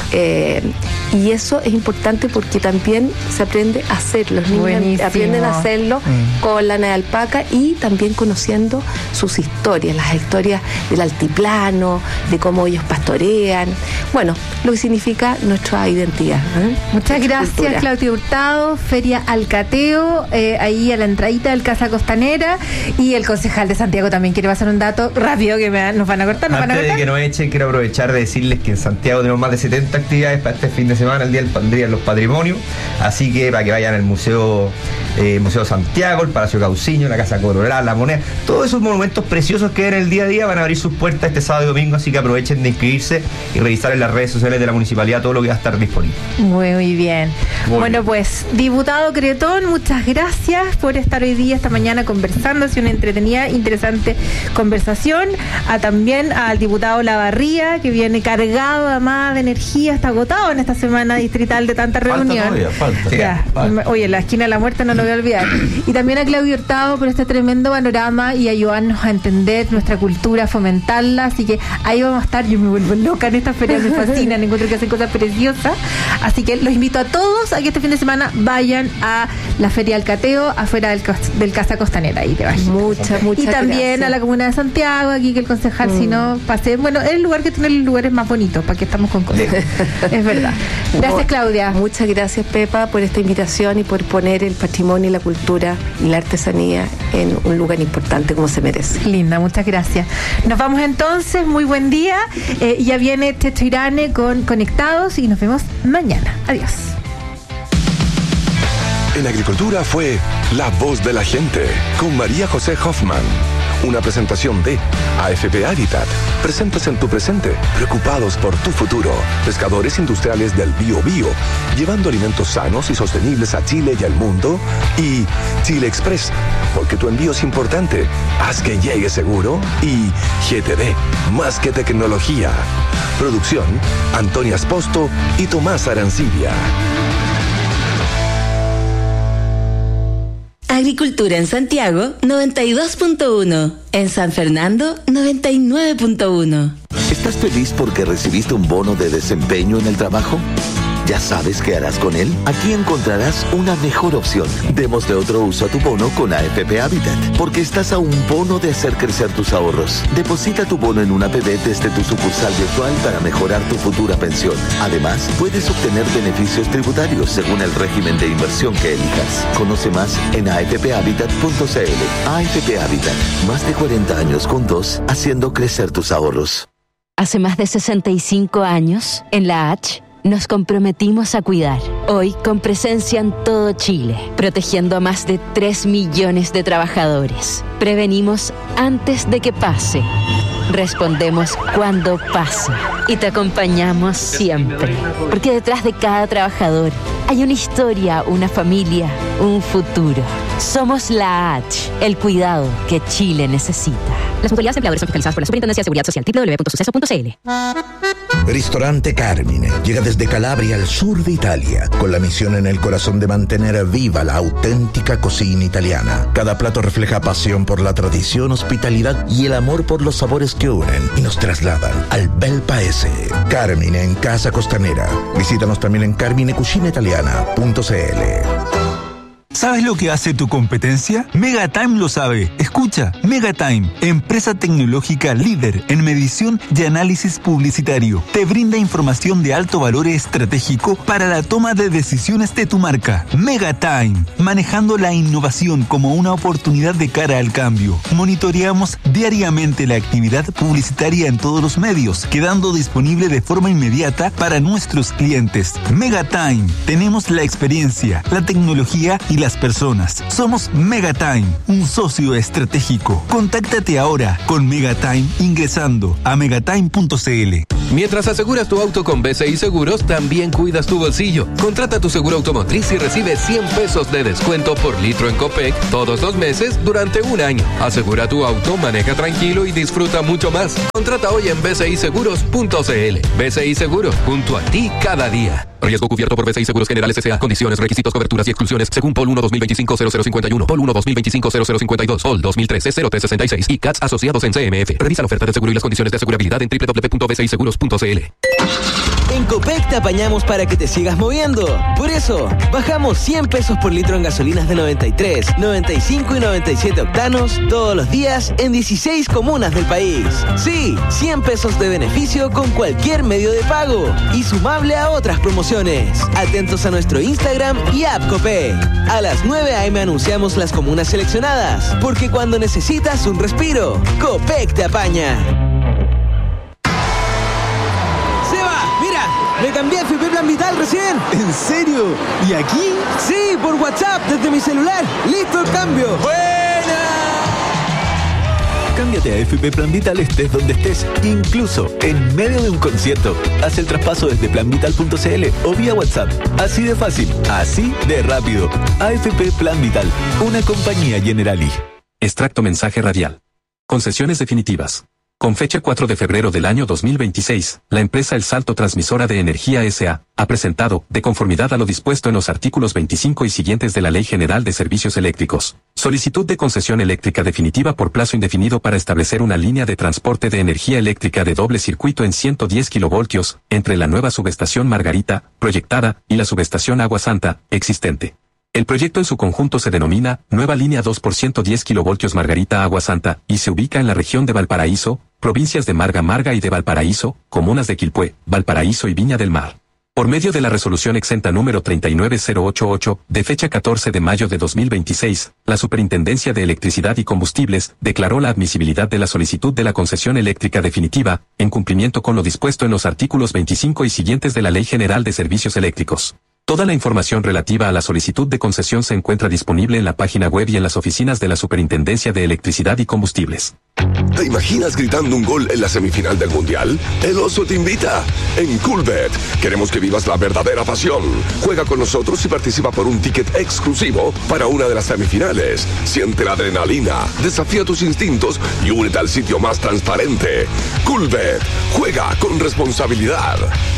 y eso es importante porque también se aprende a hacerlo. Los niños aprenden a hacerlo con lana de alpaca y también conociendo sus historias, las historias del altiplano, de cómo ellos pastorean, bueno, lo que significa nuestra identidad. Muchas gracias, Claudia Hurtado. Feria Alcateo, ahí a la entradita del Casa Costanera, y el concejal de Santiago también quiere pasar un dato rápido que nos van a cortar. Antes de que nos echen, quiero aprovechar de decirles que en Santiago tenemos más de 70 actividades para este fin de semana, el Día de los Patrimonios, así que para que vayan al Museo Santiago, el Palacio Cauciño, la Casa Colorada, la Moneda, todos esos monumentos preciosos que ven el día a día van a abrir sus puertas este sábado y domingo, así que aprovechen de inscribirse y revisar en las redes sociales de la municipalidad todo lo que va a estar disponible. Muy bien. Bueno, pues, diputado Cretón, muchas gracias por estar hoy día, esta mañana, conversando. Ha sido una entretenida, interesante conversación. También al diputado Lavarría, que viene cargado además de energía, está agotado en esta semana distrital de tanta reunión. Falta. Oye, la esquina de la muerte no lo voy a olvidar. Y también a Claudio Hurtado por este tremendo panorama y ayudarnos a entender nuestra cultura, fomentarla. Así que ahí vamos a estar. Yo me vuelvo loca en estas ferias, me fascinan, encuentro que hacen cosas preciosas. Así que los invito a todos a que este fin de semana vayan a la Feria Alcateo, afuera del Casa Costanera. Ahí te vas. Muchas Y también gracias a la Comuna de Santiago, aquí que el concejal, si no, pase. Bueno, es el lugar que tiene los lugares más bonitos, para que estamos con cosas. Es verdad. Gracias, Claudia. Muchas gracias, Pepa, por esta invitación y por poner el patrimonio y la cultura y la artesanía en un lugar importante como se merece. Linda, muchas gracias. Nos vamos entonces, muy buen día. Ya viene Techo Irane con Conectados y nos vemos mañana. Adiós. En Agricultura fue La Voz de la Gente con María José Hoffman. Una presentación de AFP Habitat. Presentes en tu presente, preocupados por tu futuro. Pescadores industriales del Biobío, llevando alimentos sanos y sostenibles a Chile y al mundo. Y Chile Express, porque tu envío es importante. Haz que llegue seguro. Y GTD, más que tecnología. Producción, Antonia Esposto y Tomás Arancibia. Agricultura en Santiago, 92.1. En San Fernando, 99.1. ¿Estás feliz porque recibiste un bono de desempeño en el trabajo? ¿Ya sabes qué harás con él? Aquí encontrarás una mejor opción. Démosle otro uso a tu bono con AFP Habitat, porque estás a un bono de hacer crecer tus ahorros. Deposita tu bono en una APB desde tu sucursal virtual para mejorar tu futura pensión. Además, puedes obtener beneficios tributarios según el régimen de inversión que elijas. Conoce más en afphabitat.cl. AFP Habitat, más de 40 años juntos, haciendo crecer tus ahorros. Hace más de 65 años, en la H, nos comprometimos a cuidar, hoy con presencia en todo Chile, protegiendo a más de 3 millones de trabajadores. Prevenimos antes de que pase, respondemos cuando pasa y te acompañamos siempre, porque detrás de cada trabajador hay una historia, una familia, un futuro. Somos la H, el cuidado que Chile necesita. Las mutualidades empleadores son fiscalizadas por la Superintendencia de Seguridad Social, www.suceso.cl. Ristorante Carmine llega desde Calabria al sur de Italia, con la misión en el corazón de mantener viva la auténtica cocina italiana. Cada plato refleja pasión por la tradición, hospitalidad y el amor por los sabores que que unen y nos trasladan al bel paese. Carmine en Casa Costanera. Visítanos también en carminecucinaitaliana.cl. ¿Sabes lo que hace tu competencia? Megatime lo sabe. Escucha, Megatime, empresa tecnológica líder en medición y análisis publicitario. Te brinda información de alto valor estratégico para la toma de decisiones de tu marca. Megatime, manejando la innovación como una oportunidad de cara al cambio. Monitoreamos diariamente la actividad publicitaria en todos los medios, quedando disponible de forma inmediata para nuestros clientes. Megatime, tenemos la experiencia, la tecnología y las personas. Somos Megatime, un socio estratégico. Contáctate ahora con Megatime ingresando a megatime.cl. Mientras aseguras tu auto con BCI Seguros, también cuidas tu bolsillo. Contrata tu seguro automotriz y recibe 100 pesos de descuento por litro en Copec todos los meses durante un año. Asegura tu auto, maneja tranquilo y disfruta mucho más. Contrata hoy en bciseguros.cl. BCI Seguros, junto a ti cada día. Riesgo cubierto por BCI Seguros Generales S.A. Condiciones, requisitos, coberturas y exclusiones según POL 1-2025-0051, POL 1-2025-0052, POL 2013-0366 y CATS asociados en CMF. Revisa la oferta de seguro y las condiciones de asegurabilidad en www.bciseguros.cl. En Copec te apañamos para que te sigas moviendo. Por eso, bajamos 100 pesos por litro en gasolinas de 93, 95 y 97 octanos todos los días en 16 comunas del país. Sí, 100 pesos de beneficio con cualquier medio de pago y sumable a otras promociones. Atentos a nuestro Instagram y app Copec. A las 9 a.m. anunciamos las comunas seleccionadas, porque cuando necesitas un respiro, Copec te apaña. Me cambié a FP Plan Vital recién. ¿En serio? ¿Y aquí? Sí, por WhatsApp, desde mi celular. ¡Listo el cambio! ¡Buena! Cámbiate a FP Plan Vital estés donde estés, incluso en medio de un concierto. Haz el traspaso desde planvital.cl o vía WhatsApp. Así de fácil, así de rápido. AFP Plan Vital, una compañía Generali. Extracto mensaje radial. Concesiones definitivas. Con fecha 4 de febrero del año 2026, la empresa El Salto Transmisora de Energía S.A. ha presentado, de conformidad a lo dispuesto en los artículos 25 y siguientes de la Ley General de Servicios Eléctricos, solicitud de concesión eléctrica definitiva por plazo indefinido para establecer una línea de transporte de energía eléctrica de doble circuito en 110 kilovoltios, entre la nueva subestación Margarita, proyectada, y la subestación Agua Santa, existente. El proyecto en su conjunto se denomina Nueva Línea 2 por 110 kilovoltios Margarita Agua Santa y se ubica en la región de Valparaíso, provincias de Marga y de Valparaíso, comunas de Quilpué, Valparaíso y Viña del Mar. Por medio de la resolución exenta número 39088, de fecha 14 de mayo de 2026, la Superintendencia de Electricidad y Combustibles declaró la admisibilidad de la solicitud de la concesión eléctrica definitiva, en cumplimiento con lo dispuesto en los artículos 25 y siguientes de la Ley General de Servicios Eléctricos. Toda la información relativa a la solicitud de concesión se encuentra disponible en la página web y en las oficinas de la Superintendencia de Electricidad y Combustibles. ¿Te imaginas gritando un gol en la semifinal del Mundial? El Oso te invita. En Coolbet queremos que vivas la verdadera pasión. Juega con nosotros y participa por un ticket exclusivo para una de las semifinales. Siente la adrenalina, desafía tus instintos y únete al sitio más transparente. Coolbet. Juega con responsabilidad.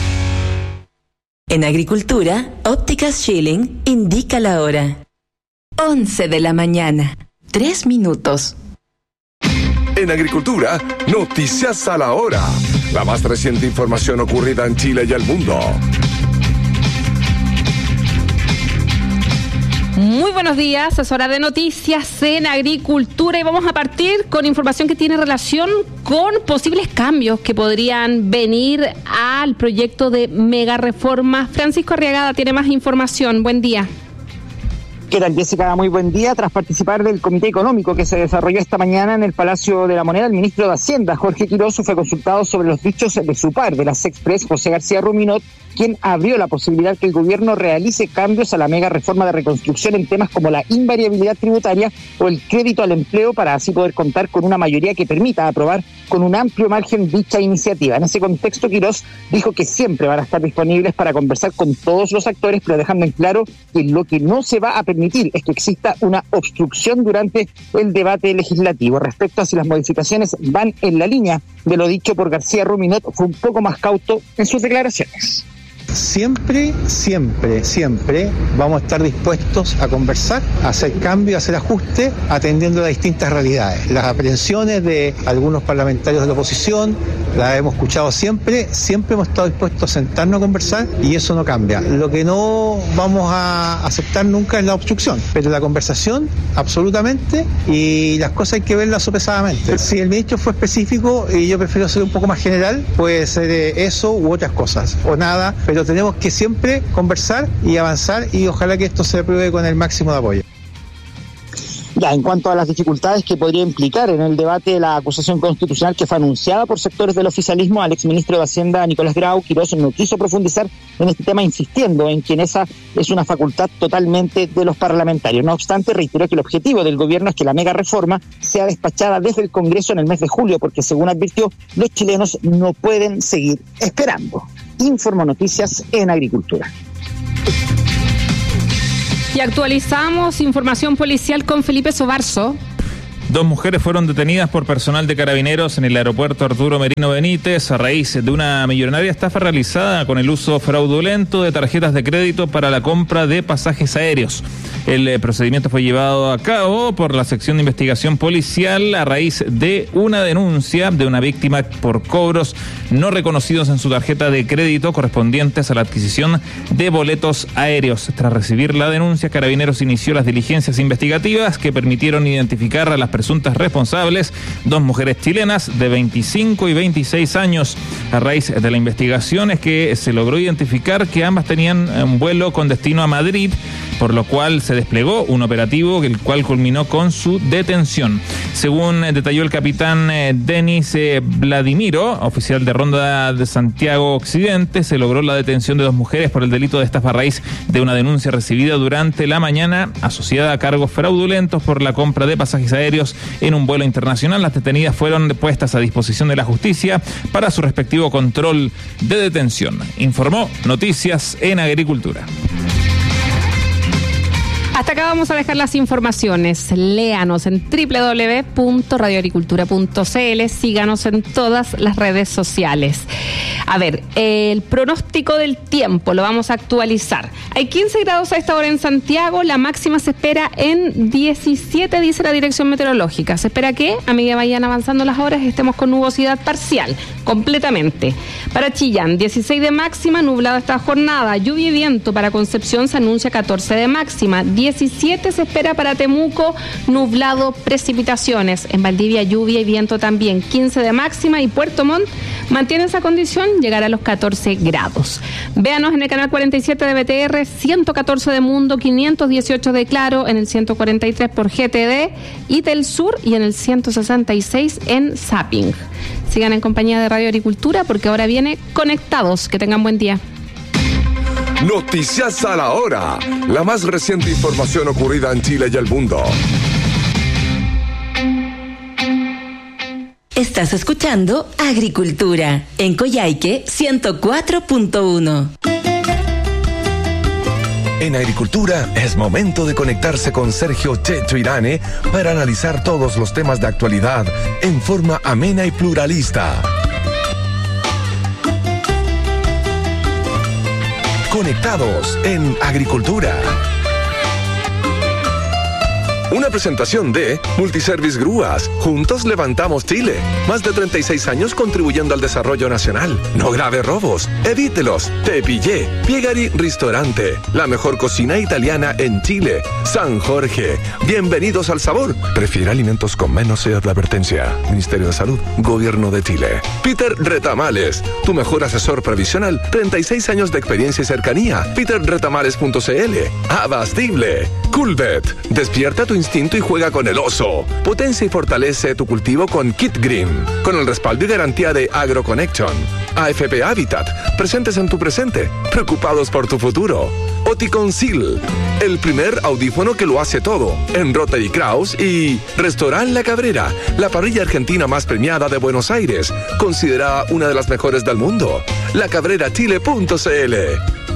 En Agricultura, Ópticas Schilling indica la hora. 11 de la mañana, 3 minutos. En Agricultura, noticias a la hora. La más reciente información ocurrida en Chile y el mundo. Muy buenos días, es hora de noticias en Agricultura y vamos a partir con información que tiene relación con posibles cambios que podrían venir al proyecto de mega reforma. Francisco Arriagada tiene más información. Buen día. ¿Qué tal, Jessica? Muy buen día. Tras participar del comité económico que se desarrolló esta mañana en el Palacio de la Moneda, el ministro de Hacienda, Jorge Quiroz, fue consultado sobre los dichos de su par de la Sexpress, José García Ruminot, quien abrió la posibilidad que el gobierno realice cambios a la mega reforma de reconstrucción en temas como la invariabilidad tributaria o el crédito al empleo para así poder contar con una mayoría que permita aprobar con un amplio margen dicha iniciativa. En ese contexto, Quiroz dijo que siempre van a estar disponibles para conversar con todos los actores, pero dejando en claro que lo que no se va a permitir es que exista una obstrucción durante el debate legislativo. Respecto a si las modificaciones van en la línea de lo dicho por García Ruminot, fue un poco más cauto en sus declaraciones. siempre vamos a estar dispuestos a conversar, a hacer cambios, a hacer ajustes, atendiendo a las distintas realidades. Las aprehensiones de algunos parlamentarios de la oposición las hemos escuchado siempre hemos estado dispuestos a sentarnos a conversar y eso no cambia. Lo que no vamos a aceptar nunca es la obstrucción, pero la conversación absolutamente, y las cosas hay que verlas sopesadamente. Si el ministro fue específico y yo prefiero ser un poco más general, puede ser eso u otras cosas, o nada, pero tenemos que siempre conversar y avanzar y ojalá que esto se apruebe con el máximo de apoyo. Ya, en cuanto a las dificultades que podría implicar en el debate de la acusación constitucional que fue anunciada por sectores del oficialismo, al exministro de Hacienda, Nicolás Grau, Quirós no quiso profundizar en este tema, insistiendo en que esa es una facultad totalmente de los parlamentarios. No obstante, reiteró que el objetivo del gobierno es que la mega reforma sea despachada desde el Congreso en el mes de julio, porque según advirtió, los chilenos no pueden seguir esperando. Informo Noticias en Agricultura. Y actualizamos información policial con Felipe Sobarzo. 2 mujeres fueron detenidas por personal de Carabineros en el aeropuerto Arturo Merino Benítez a raíz de una millonaria estafa realizada con el uso fraudulento de tarjetas de crédito para la compra de pasajes aéreos. El procedimiento fue llevado a cabo por la sección de investigación policial a raíz de una denuncia de una víctima por cobros no reconocidos en su tarjeta de crédito correspondientes a la adquisición de boletos aéreos. Tras recibir la denuncia, Carabineros inició las diligencias investigativas que permitieron identificar a las presuntas responsables, 2 mujeres chilenas de 25 y 26 años. A raíz de la investigación es que se logró identificar que ambas tenían un vuelo con destino a Madrid, por lo cual se desplegó un operativo el cual culminó con su detención. Según detalló el capitán Denis Vladimiro, oficial de Ronda de Santiago Occidente, se logró la detención de 2 mujeres por el delito de estafa a raíz de una denuncia recibida durante la mañana asociada a cargos fraudulentos por la compra de pasajes aéreos en un vuelo internacional. Las detenidas fueron puestas a disposición de la justicia para su respectivo control de detención. Informó Noticias en Agricultura. Hasta acá vamos a dejar las informaciones. Léanos en www.radioagricultura.cl. Síganos en todas las redes sociales. A ver, el pronóstico del tiempo lo vamos a actualizar. Hay 15 grados a esta hora en Santiago. La máxima se espera en 17, dice la dirección meteorológica. Se espera que, a medida vayan avanzando las horas, estemos con nubosidad parcial, completamente. Para Chillán, 16 de máxima, nublado esta jornada. Lluvia y viento. Para Concepción se anuncia 14 de máxima. 17 se espera para Temuco, nublado, precipitaciones. En Valdivia, lluvia y viento también. 15 de máxima y Puerto Montt mantiene esa condición, llegará a los 14 grados. Véanos en el canal 47 de BTR, 114 de Mundo, 518 de Claro, en el 143 por GTD y del Sur y en el 166 en Zapping. Sigan en compañía de Radio Agricultura porque ahora viene Conectados. Que tengan buen día. Noticias a la hora. La más reciente información ocurrida en Chile y el mundo. Estás escuchando Agricultura en Coyhaique 104.1. En Agricultura es momento de conectarse con Sergio Checho Irane para analizar todos los temas de actualidad en forma amena y pluralista. Conectados en Agricultura. Una presentación de Multiservice Grúas. Juntos levantamos Chile. Más de 36 años contribuyendo al desarrollo nacional. No grave robos. Evítelos. Te pillé. Piegari Ristorante. La mejor cocina italiana en Chile. San Jorge. Bienvenidos al sabor. Prefiere alimentos con menos advertencia. Ministerio de Salud. Gobierno de Chile. Peter Retamales. Tu mejor asesor previsional. 36 años de experiencia y cercanía. peterretamales.cl. Abastible. Coolbet. Despierta tu instinto y juega con el oso. Potencia y fortalece tu cultivo con Kit Green, con el respaldo y garantía de AgroConnection. AFP Habitat, presentes en tu presente, preocupados por tu futuro. Oticonceal, el primer audífono que lo hace todo, en Rotary Kraus y Restaurant La Cabrera, la parrilla argentina más premiada de Buenos Aires, considerada una de las mejores del mundo. lacabrerachile.cl.